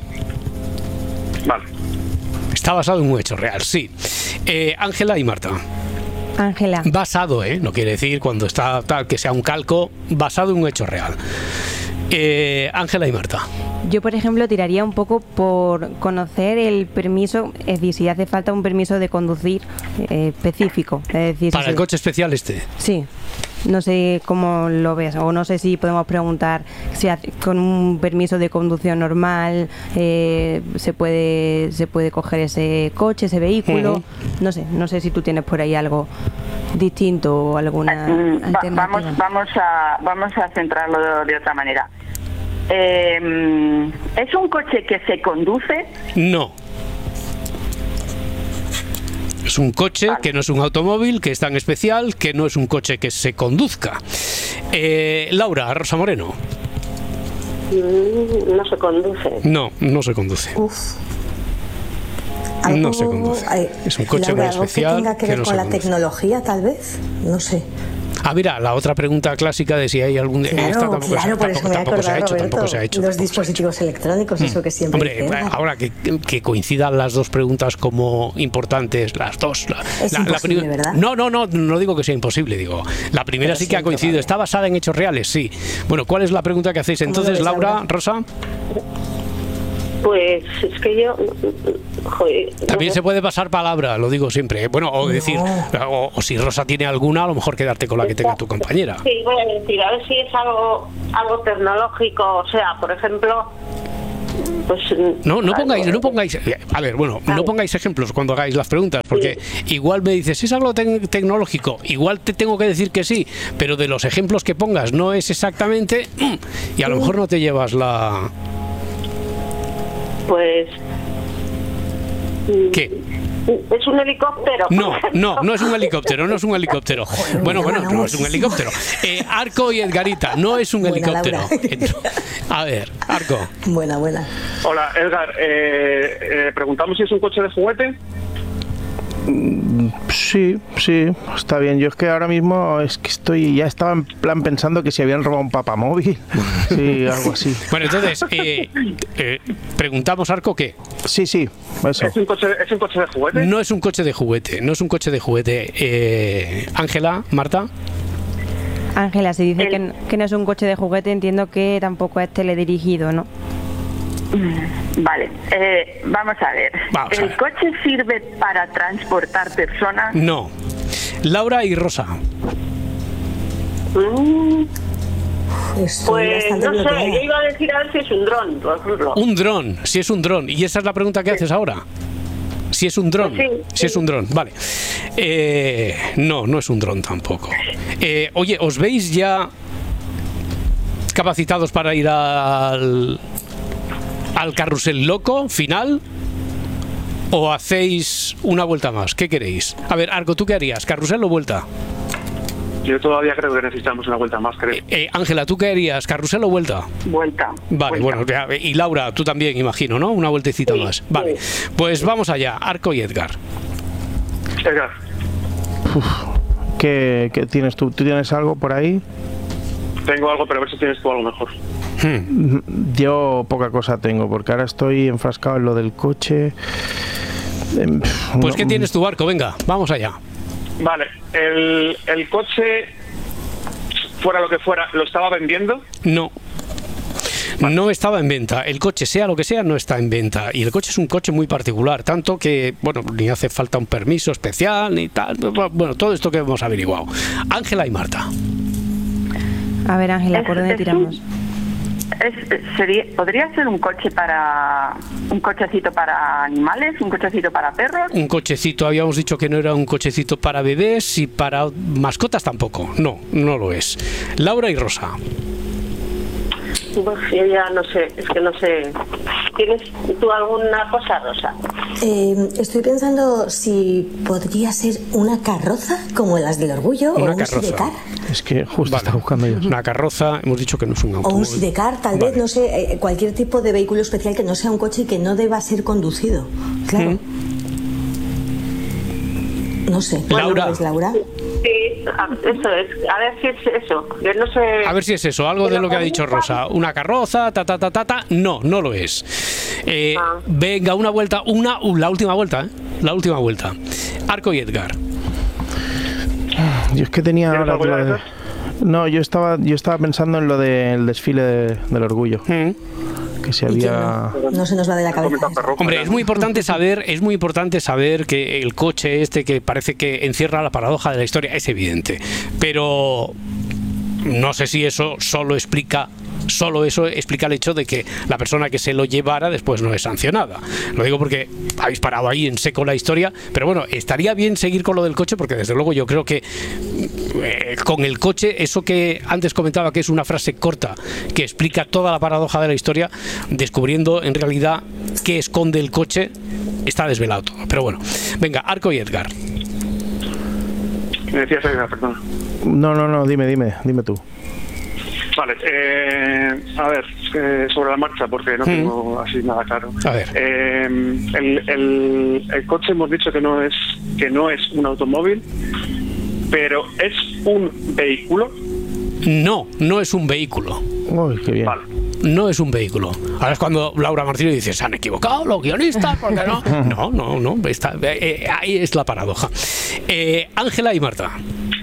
Vale. Está basado en un hecho real, sí. Eh, Ángela y Marta. Ángela, Basado, ¿eh? No quiere decir cuando está tal que sea un calco, basado en un hecho real. Eh, Ángela y Marta. yo por ejemplo tiraría un poco por conocer el permiso, es decir, si hace falta un permiso de conducir eh, específico. Es decir, Para si el se- coche especial este. Sí, no sé cómo lo ves, o no sé si podemos preguntar si hace- con un permiso de conducción normal eh, se puede se puede coger ese coche, ese vehículo. Ujú. No sé, no sé si tú tienes por ahí algo distinto o alguna Mm, va- alternativa. vamos, vamos a, vamos a centrarlo de, de otra manera. Eh, ¿Es un coche que se conduce? No. Es un coche Vale. que no es un automóvil, que es tan especial, que no es un coche que se conduzca. Eh, Laura, Rosa Moreno. Mm, no se conduce. No, no se conduce. Uf. No se conduce. eh, Es un coche Laura, muy algo especial que tenga que que ver no con se la conduce. tecnología, tal vez. No sé. Ah, mira, la otra pregunta clásica de si hay algún... Claro, esta tampoco, claro, se, por eso tampoco, me he tampoco se ha acordado, hecho, Roberto, tampoco se ha hecho. los dispositivos electrónicos, eso que siempre Hombre, dice, ¿verdad? ahora que, que coincidan las dos preguntas como importantes, las dos. La, es la, imposible, la ¿verdad? No, no, no, no digo que sea imposible, digo. La primera Pero sí sí que ha coincidido. improbable. ¿Está basada en hechos reales? Sí. Bueno, ¿cuál es la pregunta que hacéis ¿Cómo entonces, lo ves, Laura, Laura? Rosa? Pues es que yo... Joder, También no se sé. puede pasar palabra, lo digo siempre. ¿eh? Bueno, o decir, o, o si Rosa tiene alguna, a lo mejor quedarte con la que tenga tu compañera. Sí, voy a decir, a ver si es algo, algo tecnológico, o sea, por ejemplo... Pues, No, no algo- pongáis, no pongáis, a ver, bueno, no pongáis ejemplos cuando hagáis las preguntas, porque igual me dices, ¿es algo tec- tecnológico? Igual te tengo que decir que sí, pero de los ejemplos que pongas no es exactamente, y a lo mejor no te llevas la... Pues... ¿Qué? ¿Es un helicóptero? No, no, no es un helicóptero, no es un helicóptero. Bueno, bueno, no es un helicóptero. Eh, Arco y Edgarita, no es un Buena, helicóptero. Laura. A ver, Arco. Buena, buena. Hola, Edgar. Eh, eh, preguntamos si es un coche de juguete. Sí, sí, está bien. Yo es que ahora mismo es que estoy, ya estaba en plan pensando que si habían robado un papamóvil. Sí, algo así. Bueno, entonces, eh, eh, preguntamos, Arco, ¿qué? Sí, sí, eso. ¿Es un coche, es un coche de juguete? No es un coche de juguete, no es un coche de juguete. Eh, Ángela, Marta. Ángela, si dice El- que, n- que no es un coche de juguete, entiendo que tampoco es teledirigido, ¿no? Vale, eh, vamos a ver. Vamos a ¿El ver. coche sirve para transportar personas? No. Laura y Rosa. Mm, Estoy Pues bastante no sé, bloqueada. yo iba a decir a ver si es un dron, por ejemplo. Un dron, si es un dron. Y esa es la pregunta que haces ahora. Si es un dron. Sí, Si sí. es un dron, vale. Eh, no, no es un dron tampoco. Eh, oye, ¿os veis ya capacitados para ir al, al carrusel loco final? ¿O hacéis una vuelta más? ¿Qué queréis? A ver, Arco, ¿tú qué harías? ¿Carrusel o vuelta? Yo todavía creo que necesitamos una vuelta más, creo. Eh, Ángela, ¿tú qué harías? ¿Carrusel o vuelta? Vuelta. Vale, vuelta. bueno, ya, y Laura, tú también, imagino, ¿no? Una vueltecita Sí, más. Vale, pues vamos allá, Arco y Edgar. Edgar, ¿Qué, qué tienes tú? ¿Tú tienes algo por ahí? tengo algo, pero a ver si tienes tú algo mejor. Yo poca cosa tengo, porque ahora estoy enfrascado en lo del coche. Em, Pues no- ¿qué tienes tu Arco? Venga, vamos allá. Vale, el, el coche, fuera lo que fuera, ¿lo estaba vendiendo? No. No estaba en venta. El coche, sea lo que sea, no está en venta. Y el coche es un coche muy particular, tanto que, bueno, ni hace falta un permiso especial, ni tal. Bueno, todo esto que hemos averiguado. Ángela y Marta. A ver, Ángela, Es- ¿por dónde es tiramos? Es- sería, ¿Podría ser un coche para un cochecito para animales, un cochecito para perros? Un cochecito, habíamos dicho que no era un cochecito para bebés y para mascotas tampoco. No, no lo es. Laura y Rosa. Pues yo ya no sé, es que no sé. ¿Tienes tú alguna cosa, Rosa? Eh, estoy pensando si podría ser una carroza como las del orgullo Una o un carroza. sidecar. Es que justo Vale. estaba buscando yo. Una carroza, hemos dicho que no es un O automóvil. un sidecar, tal Vale. vez, no sé, eh, cualquier tipo de vehículo especial que no sea un coche y que no deba ser conducido. Claro. No sé. Laura. ¿Cómo ves, Laura? Sí, a- eso es. A ver si es eso. Yo no sé. A ver si es eso, algo de lo que ha dicho Rosa. Una carroza, ta, ta, ta, ta, ta. No, no lo es. Eh, Ah. Venga, una vuelta, una, uh, la última vuelta, ¿eh? La última vuelta. Arco y Edgar. Yo es que tenía ¿Tienes ahora algo lo ya, de- Edgar? No, yo estaba, yo estaba pensando en lo del desfile de- del orgullo. Mm. Que se ¿Y quién había. no? No se nos va de la cabeza. Comenta perro. Hombre, es muy importante saber, es muy importante saber que el coche este que parece que encierra la paradoja de la historia es evidente, pero no sé si eso solo explica solo eso explica el hecho de que la persona que se lo llevara después no es sancionada. Lo digo porque habéis parado ahí en seco la historia, pero bueno, estaría bien seguir con lo del coche porque desde luego yo creo que eh, con el coche, eso que antes comentaba que es una frase corta que explica toda la paradoja de la historia, descubriendo en realidad qué esconde el coche, está desvelado todo. Pero bueno, venga, Arco y Edgar. Me decías, Edgar, perdona. No, no, no, dime, dime, dime tú. Vale, eh, a ver, eh, sobre la marcha, porque no Mm. tengo así nada claro. A ver. Eh, el, el, el coche hemos dicho que no es que no es un automóvil. pero ¿es un vehículo? No, no es un vehículo. Uy, qué bien. Vale. No es un vehículo. Ahora es cuando Laura Martínez dice, se han equivocado los guionistas, ¿por qué no? No, no, no, está, eh, ahí es la paradoja. Eh, Ángela y Marta.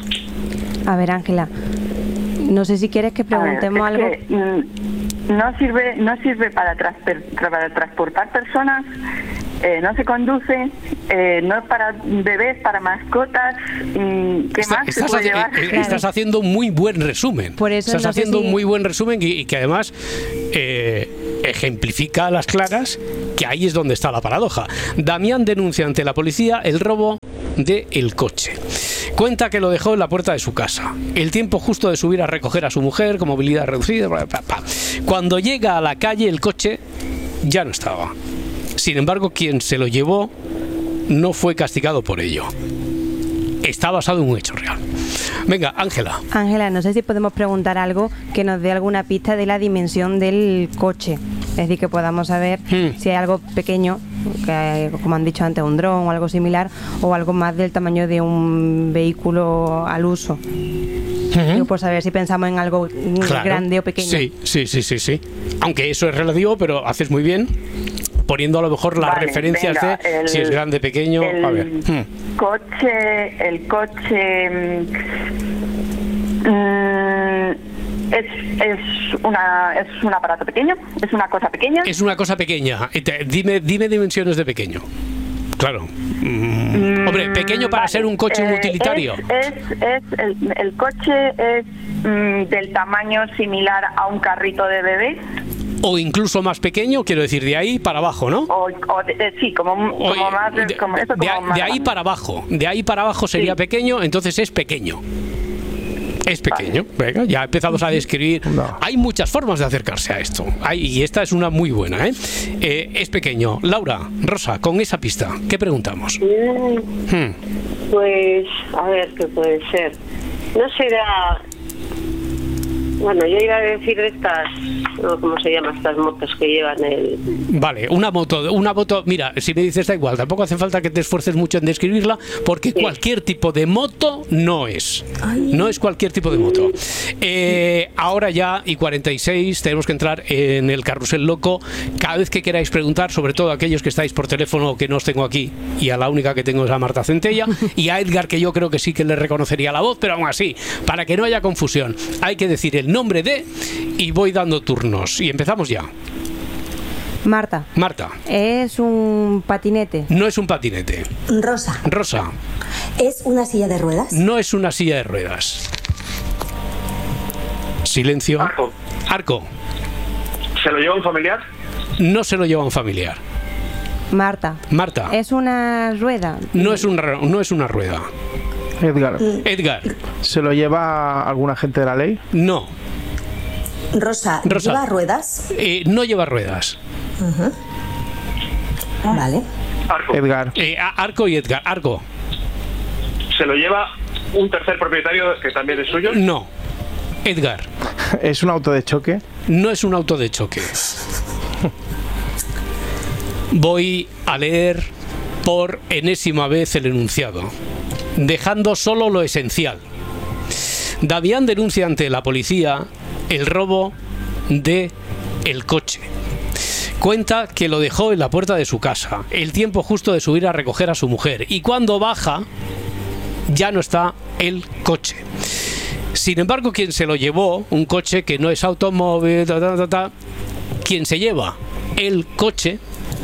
A ver, Ángela, no sé si quieres que preguntemos A ver, es algo. que, mm, no sirve, no sirve para, transper- para transportar personas, eh, no se conduce, eh, no es para bebés, para mascotas. mm, ¿Qué Está- más se estás, puede haci- llevar? eh, eh, estás haciendo un muy buen resumen. Por eso estás no sé haciendo si- un muy buen resumen y, y que además eh, ejemplifica a las claras que ahí es donde está la paradoja. Damián denuncia ante la policía el robo del coche. Cuenta que lo dejó en la puerta de su casa. El tiempo justo de subir a recoger a su mujer con movilidad reducida. Bla, bla, bla. Cuando llega a la calle, el coche ya no estaba. Sin embargo, quien se lo llevó no fue castigado por ello. Está basado en un hecho real. Venga, Ángela. Ángela, no sé si podemos preguntar algo que nos dé alguna pista de la dimensión del coche. Es decir, que podamos saber Hmm. si hay algo pequeño, que, como han dicho antes, un dron o algo similar, o algo más del tamaño de un vehículo al uso. Digo, por saber si pensamos en algo Claro. grande o pequeño. Sí, sí, sí, sí, sí. Aunque eso es relativo, pero haces muy bien poniendo a lo mejor las Vale, referencias venga, de el- si es grande, pequeño. el A ver. Hmm. coche, el coche mm, mm, es, es una es un aparato pequeño, es una cosa pequeña. Es una cosa pequeña. Y te- Dime, dime dimensiones de pequeño. Claro. Mm, Hombre, pequeño para Vale, ser un coche eh, utilitario. Es, es, es el, el coche es mm, del tamaño similar a un carrito de bebé. O incluso más pequeño, quiero decir, de ahí para abajo, ¿no? O, o de- eh, sí, como, como Oye, más de, de, como eso, de como ahí- más de ahí grande. para abajo. De ahí para abajo sería Sí. pequeño, entonces es pequeño. Es pequeño. Venga, ya empezamos a describir. No. Hay muchas formas de acercarse a esto. Hay, y esta es una muy buena, ¿eh? Eh, Es pequeño. Laura, Rosa, con esa pista, ¿qué preguntamos? Mm, Hmm. Pues, a ver, ¿qué puede ser? No será... Bueno, yo iba a decir de estas... no, ¿cómo se llaman estas motos que llevan el...? Vale, una moto, una moto, mira, si me dices da igual, tampoco hace falta que te esfuerces mucho en describirla, porque Sí. cualquier tipo de moto no es. No es cualquier tipo de moto. Eh, ahora ya, y cuarenta y seis, tenemos que entrar en el carrusel loco. Cada vez que queráis preguntar, sobre todo aquellos que estáis por teléfono, que no os tengo aquí, y a la única que tengo es a Marta Centella, y a Edgar, que yo creo que sí que le reconocería la voz, pero aún así, para que no haya confusión, hay que decir el nombre de, y voy dando turnos. Y empezamos ya. Marta, Marta, es un patinete. no es un patinete. Rosa, Rosa, ¿es una silla de ruedas? no es una silla de ruedas. Silencio. Arco. Arco, ¿Se lo lleva un familiar? no se lo lleva un familiar. Marta, Marta, es una rueda. no es, un, ra- no es una rueda. Edgar, Edgar, ¿se lo lleva algún agente de la ley? no. Rosa, Rosa. ¿lleva ruedas? Eh, no lleva ruedas. Vale. Arco. Edgar, Eh, a- Arco y Edgar. Arco, ¿Se lo lleva un tercer propietario que también es suyo? no. Edgar, ¿es un auto de choque? no es un auto de choque. Voy a leer por enésima vez el enunciado, dejando solo lo esencial. Damián denuncia ante la policía el robo de el coche. Cuenta que lo dejó en la puerta de su casa, el tiempo justo de subir a recoger a su mujer, y cuando baja ya no está el coche. Sin embargo, quien se lo llevó, un coche que no es automóvil, ta, ta, ta, ta, quien se lleva el coche,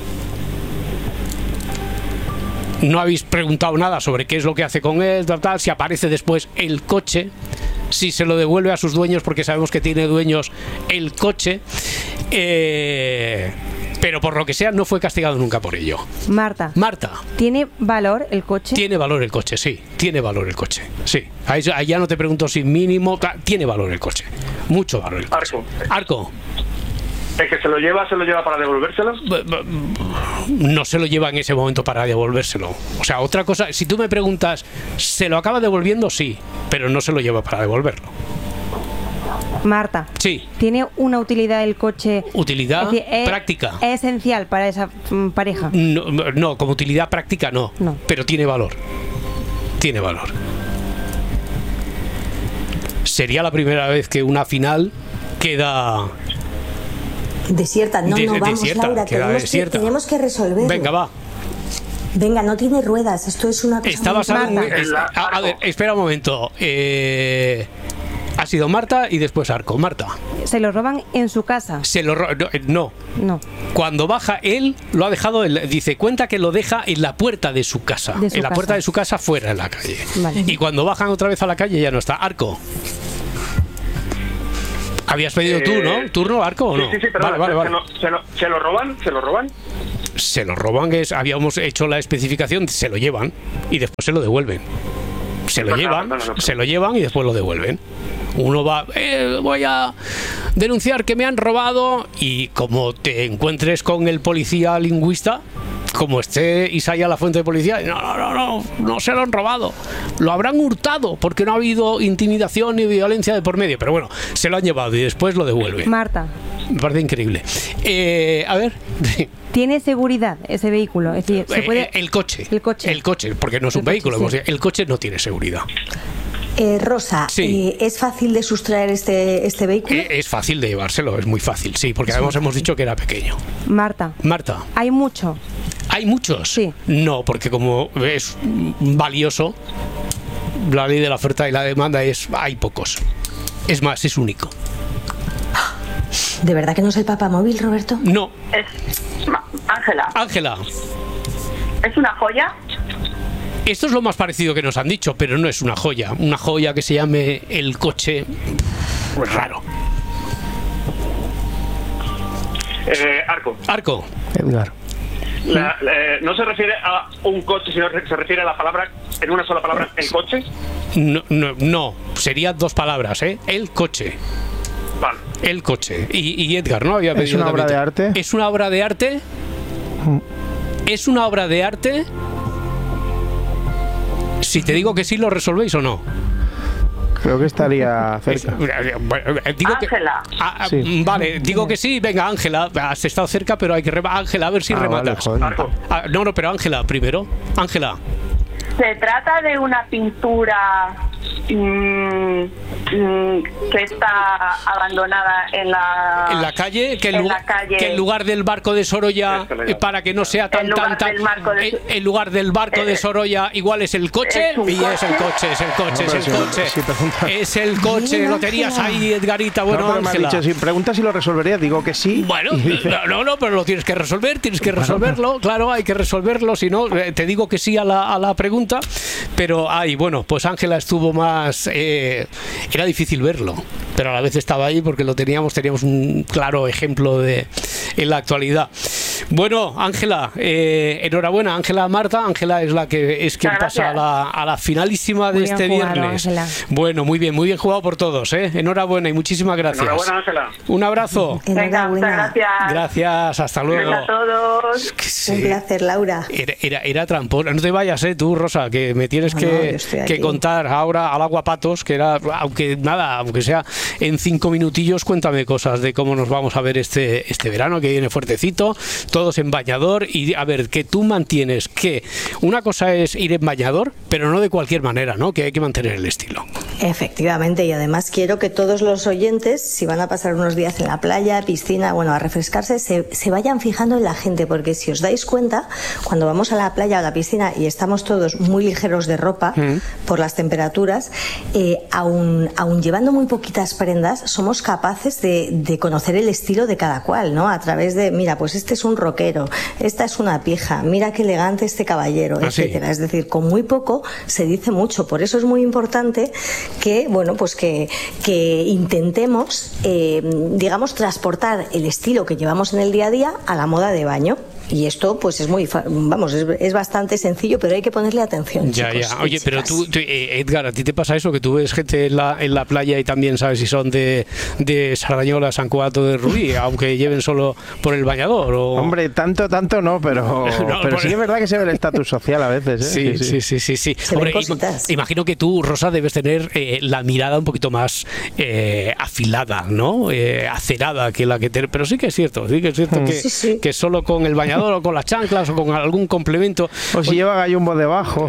no habéis preguntado nada sobre qué es lo que hace con él, tal, tal, si aparece después el coche, si se lo devuelve a sus dueños, porque sabemos que tiene dueños el coche, eh, pero por lo que sea no fue castigado nunca por ello. Marta, Marta, ¿tiene valor el coche? tiene valor el coche, sí, tiene valor el coche, sí. Ahí, ahí ya no te pregunto si mínimo, ta- tiene valor el coche, mucho valor el coche. Arco. Arco, ¿El que se lo lleva, se lo lleva para devolvérselo? no se lo lleva en ese momento para devolvérselo. O sea, otra cosa, si tú me preguntas, ¿se lo acaba devolviendo? Sí, pero no se lo lleva para devolverlo. Marta, Sí, ¿tiene una utilidad el coche? utilidad Es decir, es- práctica. ¿Es esencial para esa mm, pareja? No, no, como utilidad práctica no, No. pero tiene valor. Tiene valor. sería la primera vez que una final queda... Desierta, no, de, no, vamos, desierta, Laura, queda tenemos desierta. que, tenemos que resolverlo. Venga, va. Venga, no tiene ruedas, esto es una cosa Está muy basado en... rara. es- a, a ver, espera un momento. Eh, ha sido Marta y después Arco. Marta. Se lo roban en su casa. Se lo ro- no, eh, no. No. Cuando baja él lo ha dejado, en la- dice, cuenta que lo deja en la puerta de su casa, De su en la casa. puerta de su casa fuera en la calle. Vale. Y cuando bajan otra vez a la calle ya no está. Arco. Habías pedido tú, ¿no? ¿Turno, Arco, o no? Sí, sí, sí, pero vale, vale, vale. ¿Se, lo, se, lo, ¿se lo roban? ¿Se lo roban? Se lo roban, es, habíamos hecho la especificación, se lo llevan y después se lo devuelven. Se lo Perdona, llevan, perdona, perdona. se lo llevan y después lo devuelven. Uno va, eh, voy a denunciar que me han robado, y como te encuentres con el policía lingüista, como esté Isaías la fuente de policía, no, no, no, no, no se lo han robado, lo habrán hurtado porque no ha habido intimidación ni violencia de por medio, pero bueno, se lo han llevado y después lo devuelven. Marta, Me parece increíble. Eh, a ver, ¿tiene seguridad ese vehículo? Es decir, se puede... Eh, el coche, El coche. el coche, porque no es El un coche, vehículo, sí. hemos dicho, el coche no tiene seguridad. Eh, Rosa, Sí. eh, ¿es fácil de sustraer este, este vehículo? Eh, es fácil de llevárselo, es muy fácil, sí, porque además hemos dicho que era pequeño. Marta, Marta, hay mucho. ¿hay muchos? Sí. No, porque como es valioso, la ley de la oferta y la demanda es, hay pocos. Es más, es único. ¿De verdad que no es el papamóvil, Roberto? No, Es Ma- Ángela, Ángela, ¿es una joya? esto es lo más parecido que nos han dicho, pero no es una joya. Una joya que se llame el coche, pues raro. Eh, Arco. Arco, Edgar. La- eh, no se refiere a un coche, sino que se refiere a la palabra, en una sola palabra, el coche. no, no, no, serían dos palabras, ¿eh? El coche. Vale. El coche. Y, y Edgar, ¿no? Había ¿Es pedido una obra también. de arte? ¿Es una obra de arte? ¿Es una obra de arte? Si te digo que sí, ¿lo resolvéis o no? Creo que estaría cerca. Bueno, digo que- Ángela. Ah, ah, Sí. Vale, digo que sí. Venga, Ángela, has estado cerca, pero hay que rematar. Ángela, a ver si Ah, vale, rematas. joder. Arco. Ah, no, no, pero Ángela primero. Ángela, ¿Se trata de una pintura mm, mm, que está abandonada en la, en la calle, que en, en lu- la calle? que en lugar del barco de Sorolla, Esto le eh, llamo. para que no sea tan En lugar tan tan, del barco de- en, en lugar del barco de Eh, Sorolla, igual es el coche, ¿es un y es el coche? coche, es el coche, No, es pero el si- coche, si pregunta- es el coche, Bien, lo tenías Ángela. ahí, Edgarita, bueno, no, pero me has Ángela. dicho, si preguntas si lo resolvería, digo que sí. Bueno, Y dice, no, no, no, pero lo tienes que resolver, tienes que resolverlo, claro, hay que resolverlo, si no, eh, te digo que sí a la, a la pregunta, pero, ay, bueno, pues Ángela estuvo más, eh, era difícil verlo, pero a la vez estaba ahí porque lo teníamos, teníamos un claro ejemplo de en la actualidad. Bueno, Ángela, eh, enhorabuena, Ángela Marta, Ángela es la que es quien Muchas pasa a gracias. la, a la finalísima de Muy bien este jugado, viernes. Ángela. Bueno, muy bien, muy bien jugado por todos, ¿eh? Enhorabuena y muchísimas gracias. Enhorabuena, Ángela. Un abrazo. Venga, muchas Enhorabuena. gracias. Gracias, hasta luego. Venga a todos. Que sí. Un placer, Laura. Era, era, era trampón. No te vayas, eh, tú, Rosa, que me tienes No, no, que, yo estoy que aquí. contar ahora al aguapatos, que era, aunque nada, aunque sea en cinco minutillos, cuéntame cosas de cómo nos vamos a ver este, este verano, que viene fuertecito, todos en bañador, y a ver, que tú mantienes que una cosa es ir en bañador, pero no de cualquier manera, ¿no? Que hay que mantener el estilo. Efectivamente, y además quiero que todos los oyentes, si van a pasar unos días en la playa, piscina, bueno, a refrescarse, se, se vayan fijando en la gente, porque si os dais cuenta, cuando vamos a la playa o a la piscina y estamos todos muy ligeros de ropa por las temperaturas, eh, aun, aun llevando muy poquitas prendas, somos capaces de, de conocer el estilo de cada cual, ¿no? A través de, mira, pues este es un rockero, esta es una pija, mira qué elegante este caballero, Ah, sí. etcétera. Es decir, con muy poco se dice mucho, por eso es muy importante que, bueno, pues que, que intentemos, eh, digamos, transportar el estilo que llevamos en el día a día a la moda de baño. Y esto, pues es muy, fa- vamos, es, es bastante sencillo, pero hay que ponerle atención. Ya, chicos ya. y Oye, pero chicas. tú, tú, eh, Edgar, ¿a ti te pasa eso? Que tú ves gente en la, en la playa y también sabes si son de, de Sardañola, San Cuato de Rubí, aunque lleven solo por el bañador. O... Hombre, tanto, tanto no, pero, No, pero por- sí es verdad que se ve el estatus social a veces, ¿eh? Sí, sí, sí, sí, sí. Se ven Hombre, cositas. im- imagino que tú, Rosa, debes tener eh, la mirada un poquito más eh, afilada, ¿no? Eh, acerada que la que te... Pero sí que es cierto, sí que es cierto que, Sí, sí. que solo con el bañador bañador o con las chanclas o con algún complemento. O si lleva gallumbo debajo.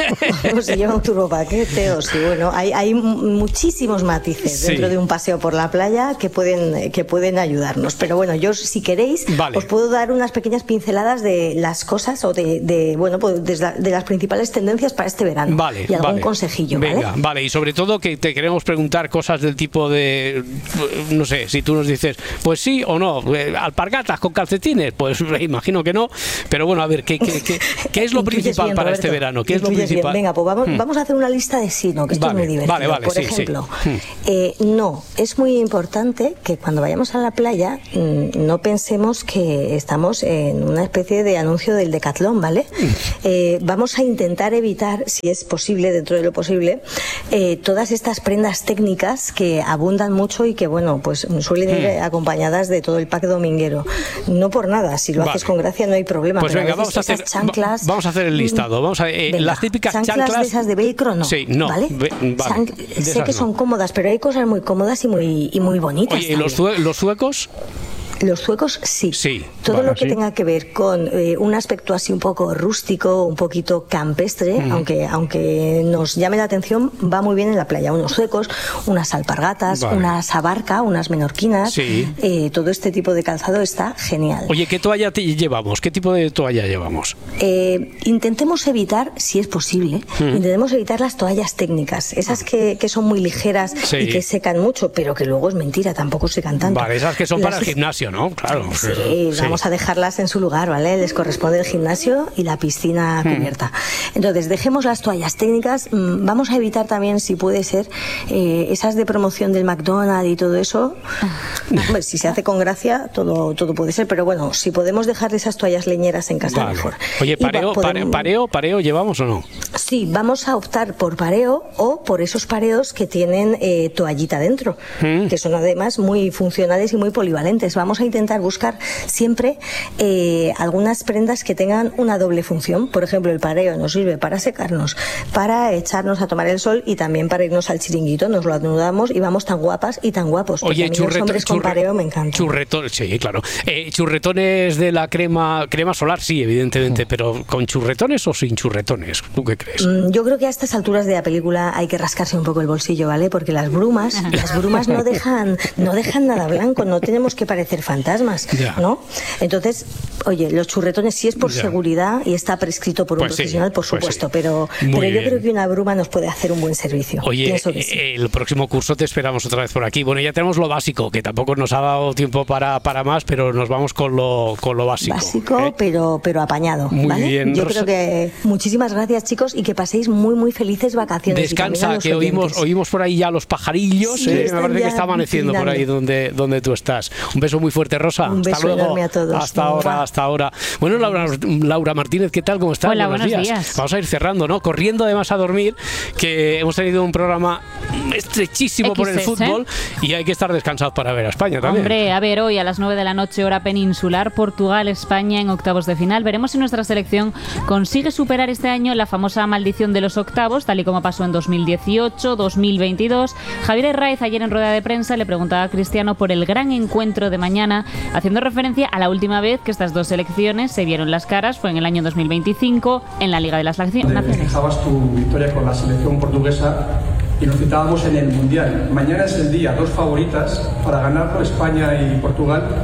O si lleva un turbopaquete, o si, bueno, hay, hay muchísimos matices Sí. dentro de un paseo por la playa que pueden, que pueden ayudarnos. Pero bueno, yo si queréis, Vale. os puedo dar unas pequeñas pinceladas de las cosas o de, de bueno, pues de, la- de las principales tendencias para este verano. Vale, y algún vale. consejillo, ¿vale? Venga, vale, y sobre todo que te queremos preguntar cosas del tipo de, no sé, si tú nos dices, pues sí o no, eh, alpargatas con calcetines, pues imagino que no, pero bueno, a ver, ¿qué, qué, qué, qué es lo Intuyes principal bien, para Roberto, este verano? ¿Qué es lo intuyes bien. principal? Venga, pues vamos, Hmm. vamos a hacer una lista de sí, ¿no? Que esto Vale, es muy divertido. vale, vale, Por sí, sí. ejemplo, Hmm. eh, no, es muy importante que cuando vayamos a la playa mm, no pensemos que estamos en una especie de anuncio del Decatlón, ¿vale? Eh, vamos a intentar evitar, si es posible, dentro de lo posible, eh, todas estas prendas técnicas que abundan mucho y que, bueno, pues suelen ir Hmm. acompañadas de todo el pack dominguero. No por nada, si lo Vale. haces con gracia no hay problema. Pues pero venga, veces vamos a hacer esas chanclas, va- vamos a hacer el listado. Vamos a eh, Venga, las típicas chanclas, chanclas de esas de velcro no. Sí, no. ¿Vale? Ve- vale, Chan- de sé esas que no. son cómodas, pero hay cosas muy cómodas y muy y muy bonitas. Oye, ¿y los, también. sue- los suecos? Los suecos sí. Sí, Todo vale, lo que sí. tenga que ver con eh, un aspecto así un poco rústico, un poquito campestre, Mm. aunque aunque nos llame la atención, va muy bien en la playa. Unos suecos, unas alpargatas, Vale. unas abarca, unas menorquinas. Sí. Eh, todo este tipo de calzado está genial. Oye, ¿qué toalla te llevamos? ¿Qué tipo de toalla llevamos? Eh, intentemos evitar, si es posible, Mm. intentemos evitar las toallas técnicas, esas que, que son muy ligeras Sí. y que secan mucho, pero que luego es mentira, tampoco secan tanto. Vale, esas que son para Las- el gimnasio, ¿no? Claro. Sí, vamos a dejarlas en su lugar, ¿vale? Les corresponde el gimnasio y la piscina Mm. cubierta. Entonces, dejemos las toallas técnicas. mm, Vamos a evitar también, si puede ser, eh, esas de promoción del McDonald's y todo eso. Hombre, si se hace con gracia, todo, todo puede ser, pero bueno, si podemos dejar esas toallas leñeras en casa, Vale. mejor. Oye, Y va- pareo, pare- podemos- pareo, pareo, ¿llevamos o no? Sí, vamos a optar por pareo o por esos pareos que tienen eh, toallita dentro, Mm. que son además muy funcionales y muy polivalentes. Vamos a intentar buscar siempre eh, algunas prendas que tengan una doble función. Por ejemplo, el pareo nos sirve para secarnos, para echarnos a tomar el sol y también para irnos al chiringuito. Nos lo anudamos y vamos tan guapas y tan guapos. porque Oye, a mí los churreto- hombres con churre- pareo me encantan. churretones, sí, claro. Eh, churretones de la crema, crema solar, sí, evidentemente, pero ¿con churretones o sin churretones? ¿Tú qué crees? Mm, Yo creo que a estas alturas de la película hay que rascarse un poco el bolsillo, ¿vale? Porque las brumas, las brumas no dejan, no dejan nada blanco, no tenemos que parecer fantasmas, Ya. ¿no? Entonces, oye, los churretones sí es por Ya. seguridad y está prescrito por un Pues sí, profesional, por pues sí. supuesto, pero, Muy pero yo bien. creo que una bruma nos puede hacer un buen servicio. Oye, Pienso que sí. eh, el próximo curso te esperamos otra vez por aquí. Bueno, ya tenemos lo básico, que tampoco nos ha dado tiempo para, para más, pero nos vamos con lo, con lo básico. Básico, ¿eh? pero, pero apañado. Muy ¿vale? bien, Yo Rosa. creo que muchísimas gracias, chicos, y que paséis muy, muy felices vacaciones. y también a Descansa, los que oímos, oyentes. oímos por ahí ya los pajarillos. Sí, ¿eh? Me están parece que ya está amaneciendo por ahí tildando. donde, donde tú estás. Un beso muy fuerte, Rosa. Un hasta beso luego. enorme a todos. Hasta ahora, Mua. hasta ahora. Bueno, Laura, Laura Martínez, ¿qué tal? ¿Cómo estás? Hola, buenos días. Vamos a ir cerrando, ¿no? Corriendo además a dormir, que hemos tenido un programa estrechísimo por el X S, fútbol y hay que estar descansados para ver a España también. Hombre, a ver, hoy a las nueve de la noche, hora peninsular, Portugal-España en octavos de final. Veremos si nuestra selección consigue superar este año la famosa maldición de los octavos, tal y como pasó en dos mil dieciocho, dos mil veintidós. Javier Herráiz ayer en rueda de prensa le preguntaba a Cristiano por el gran encuentro de mañana, haciendo referencia a la última vez que estas dos selecciones se vieron las caras, fue en el año dos mil veinticinco, en la Liga de las Naciones. Fijabas tu victoria con la selección portuguesa y nos citábamos en el Mundial. Mañana es el día, dos favoritas para ganarlo, España y Portugal.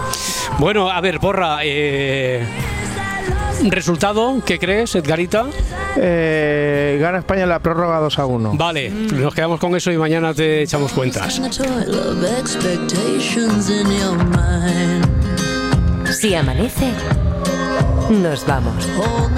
Bueno, a ver, Porra, eh, ¿resultado? ¿Qué crees, Edgarita? Eh, gana España en la prórroga dos a uno. Vale, nos quedamos con eso y mañana te echamos cuentas. Si amanece, nos vamos.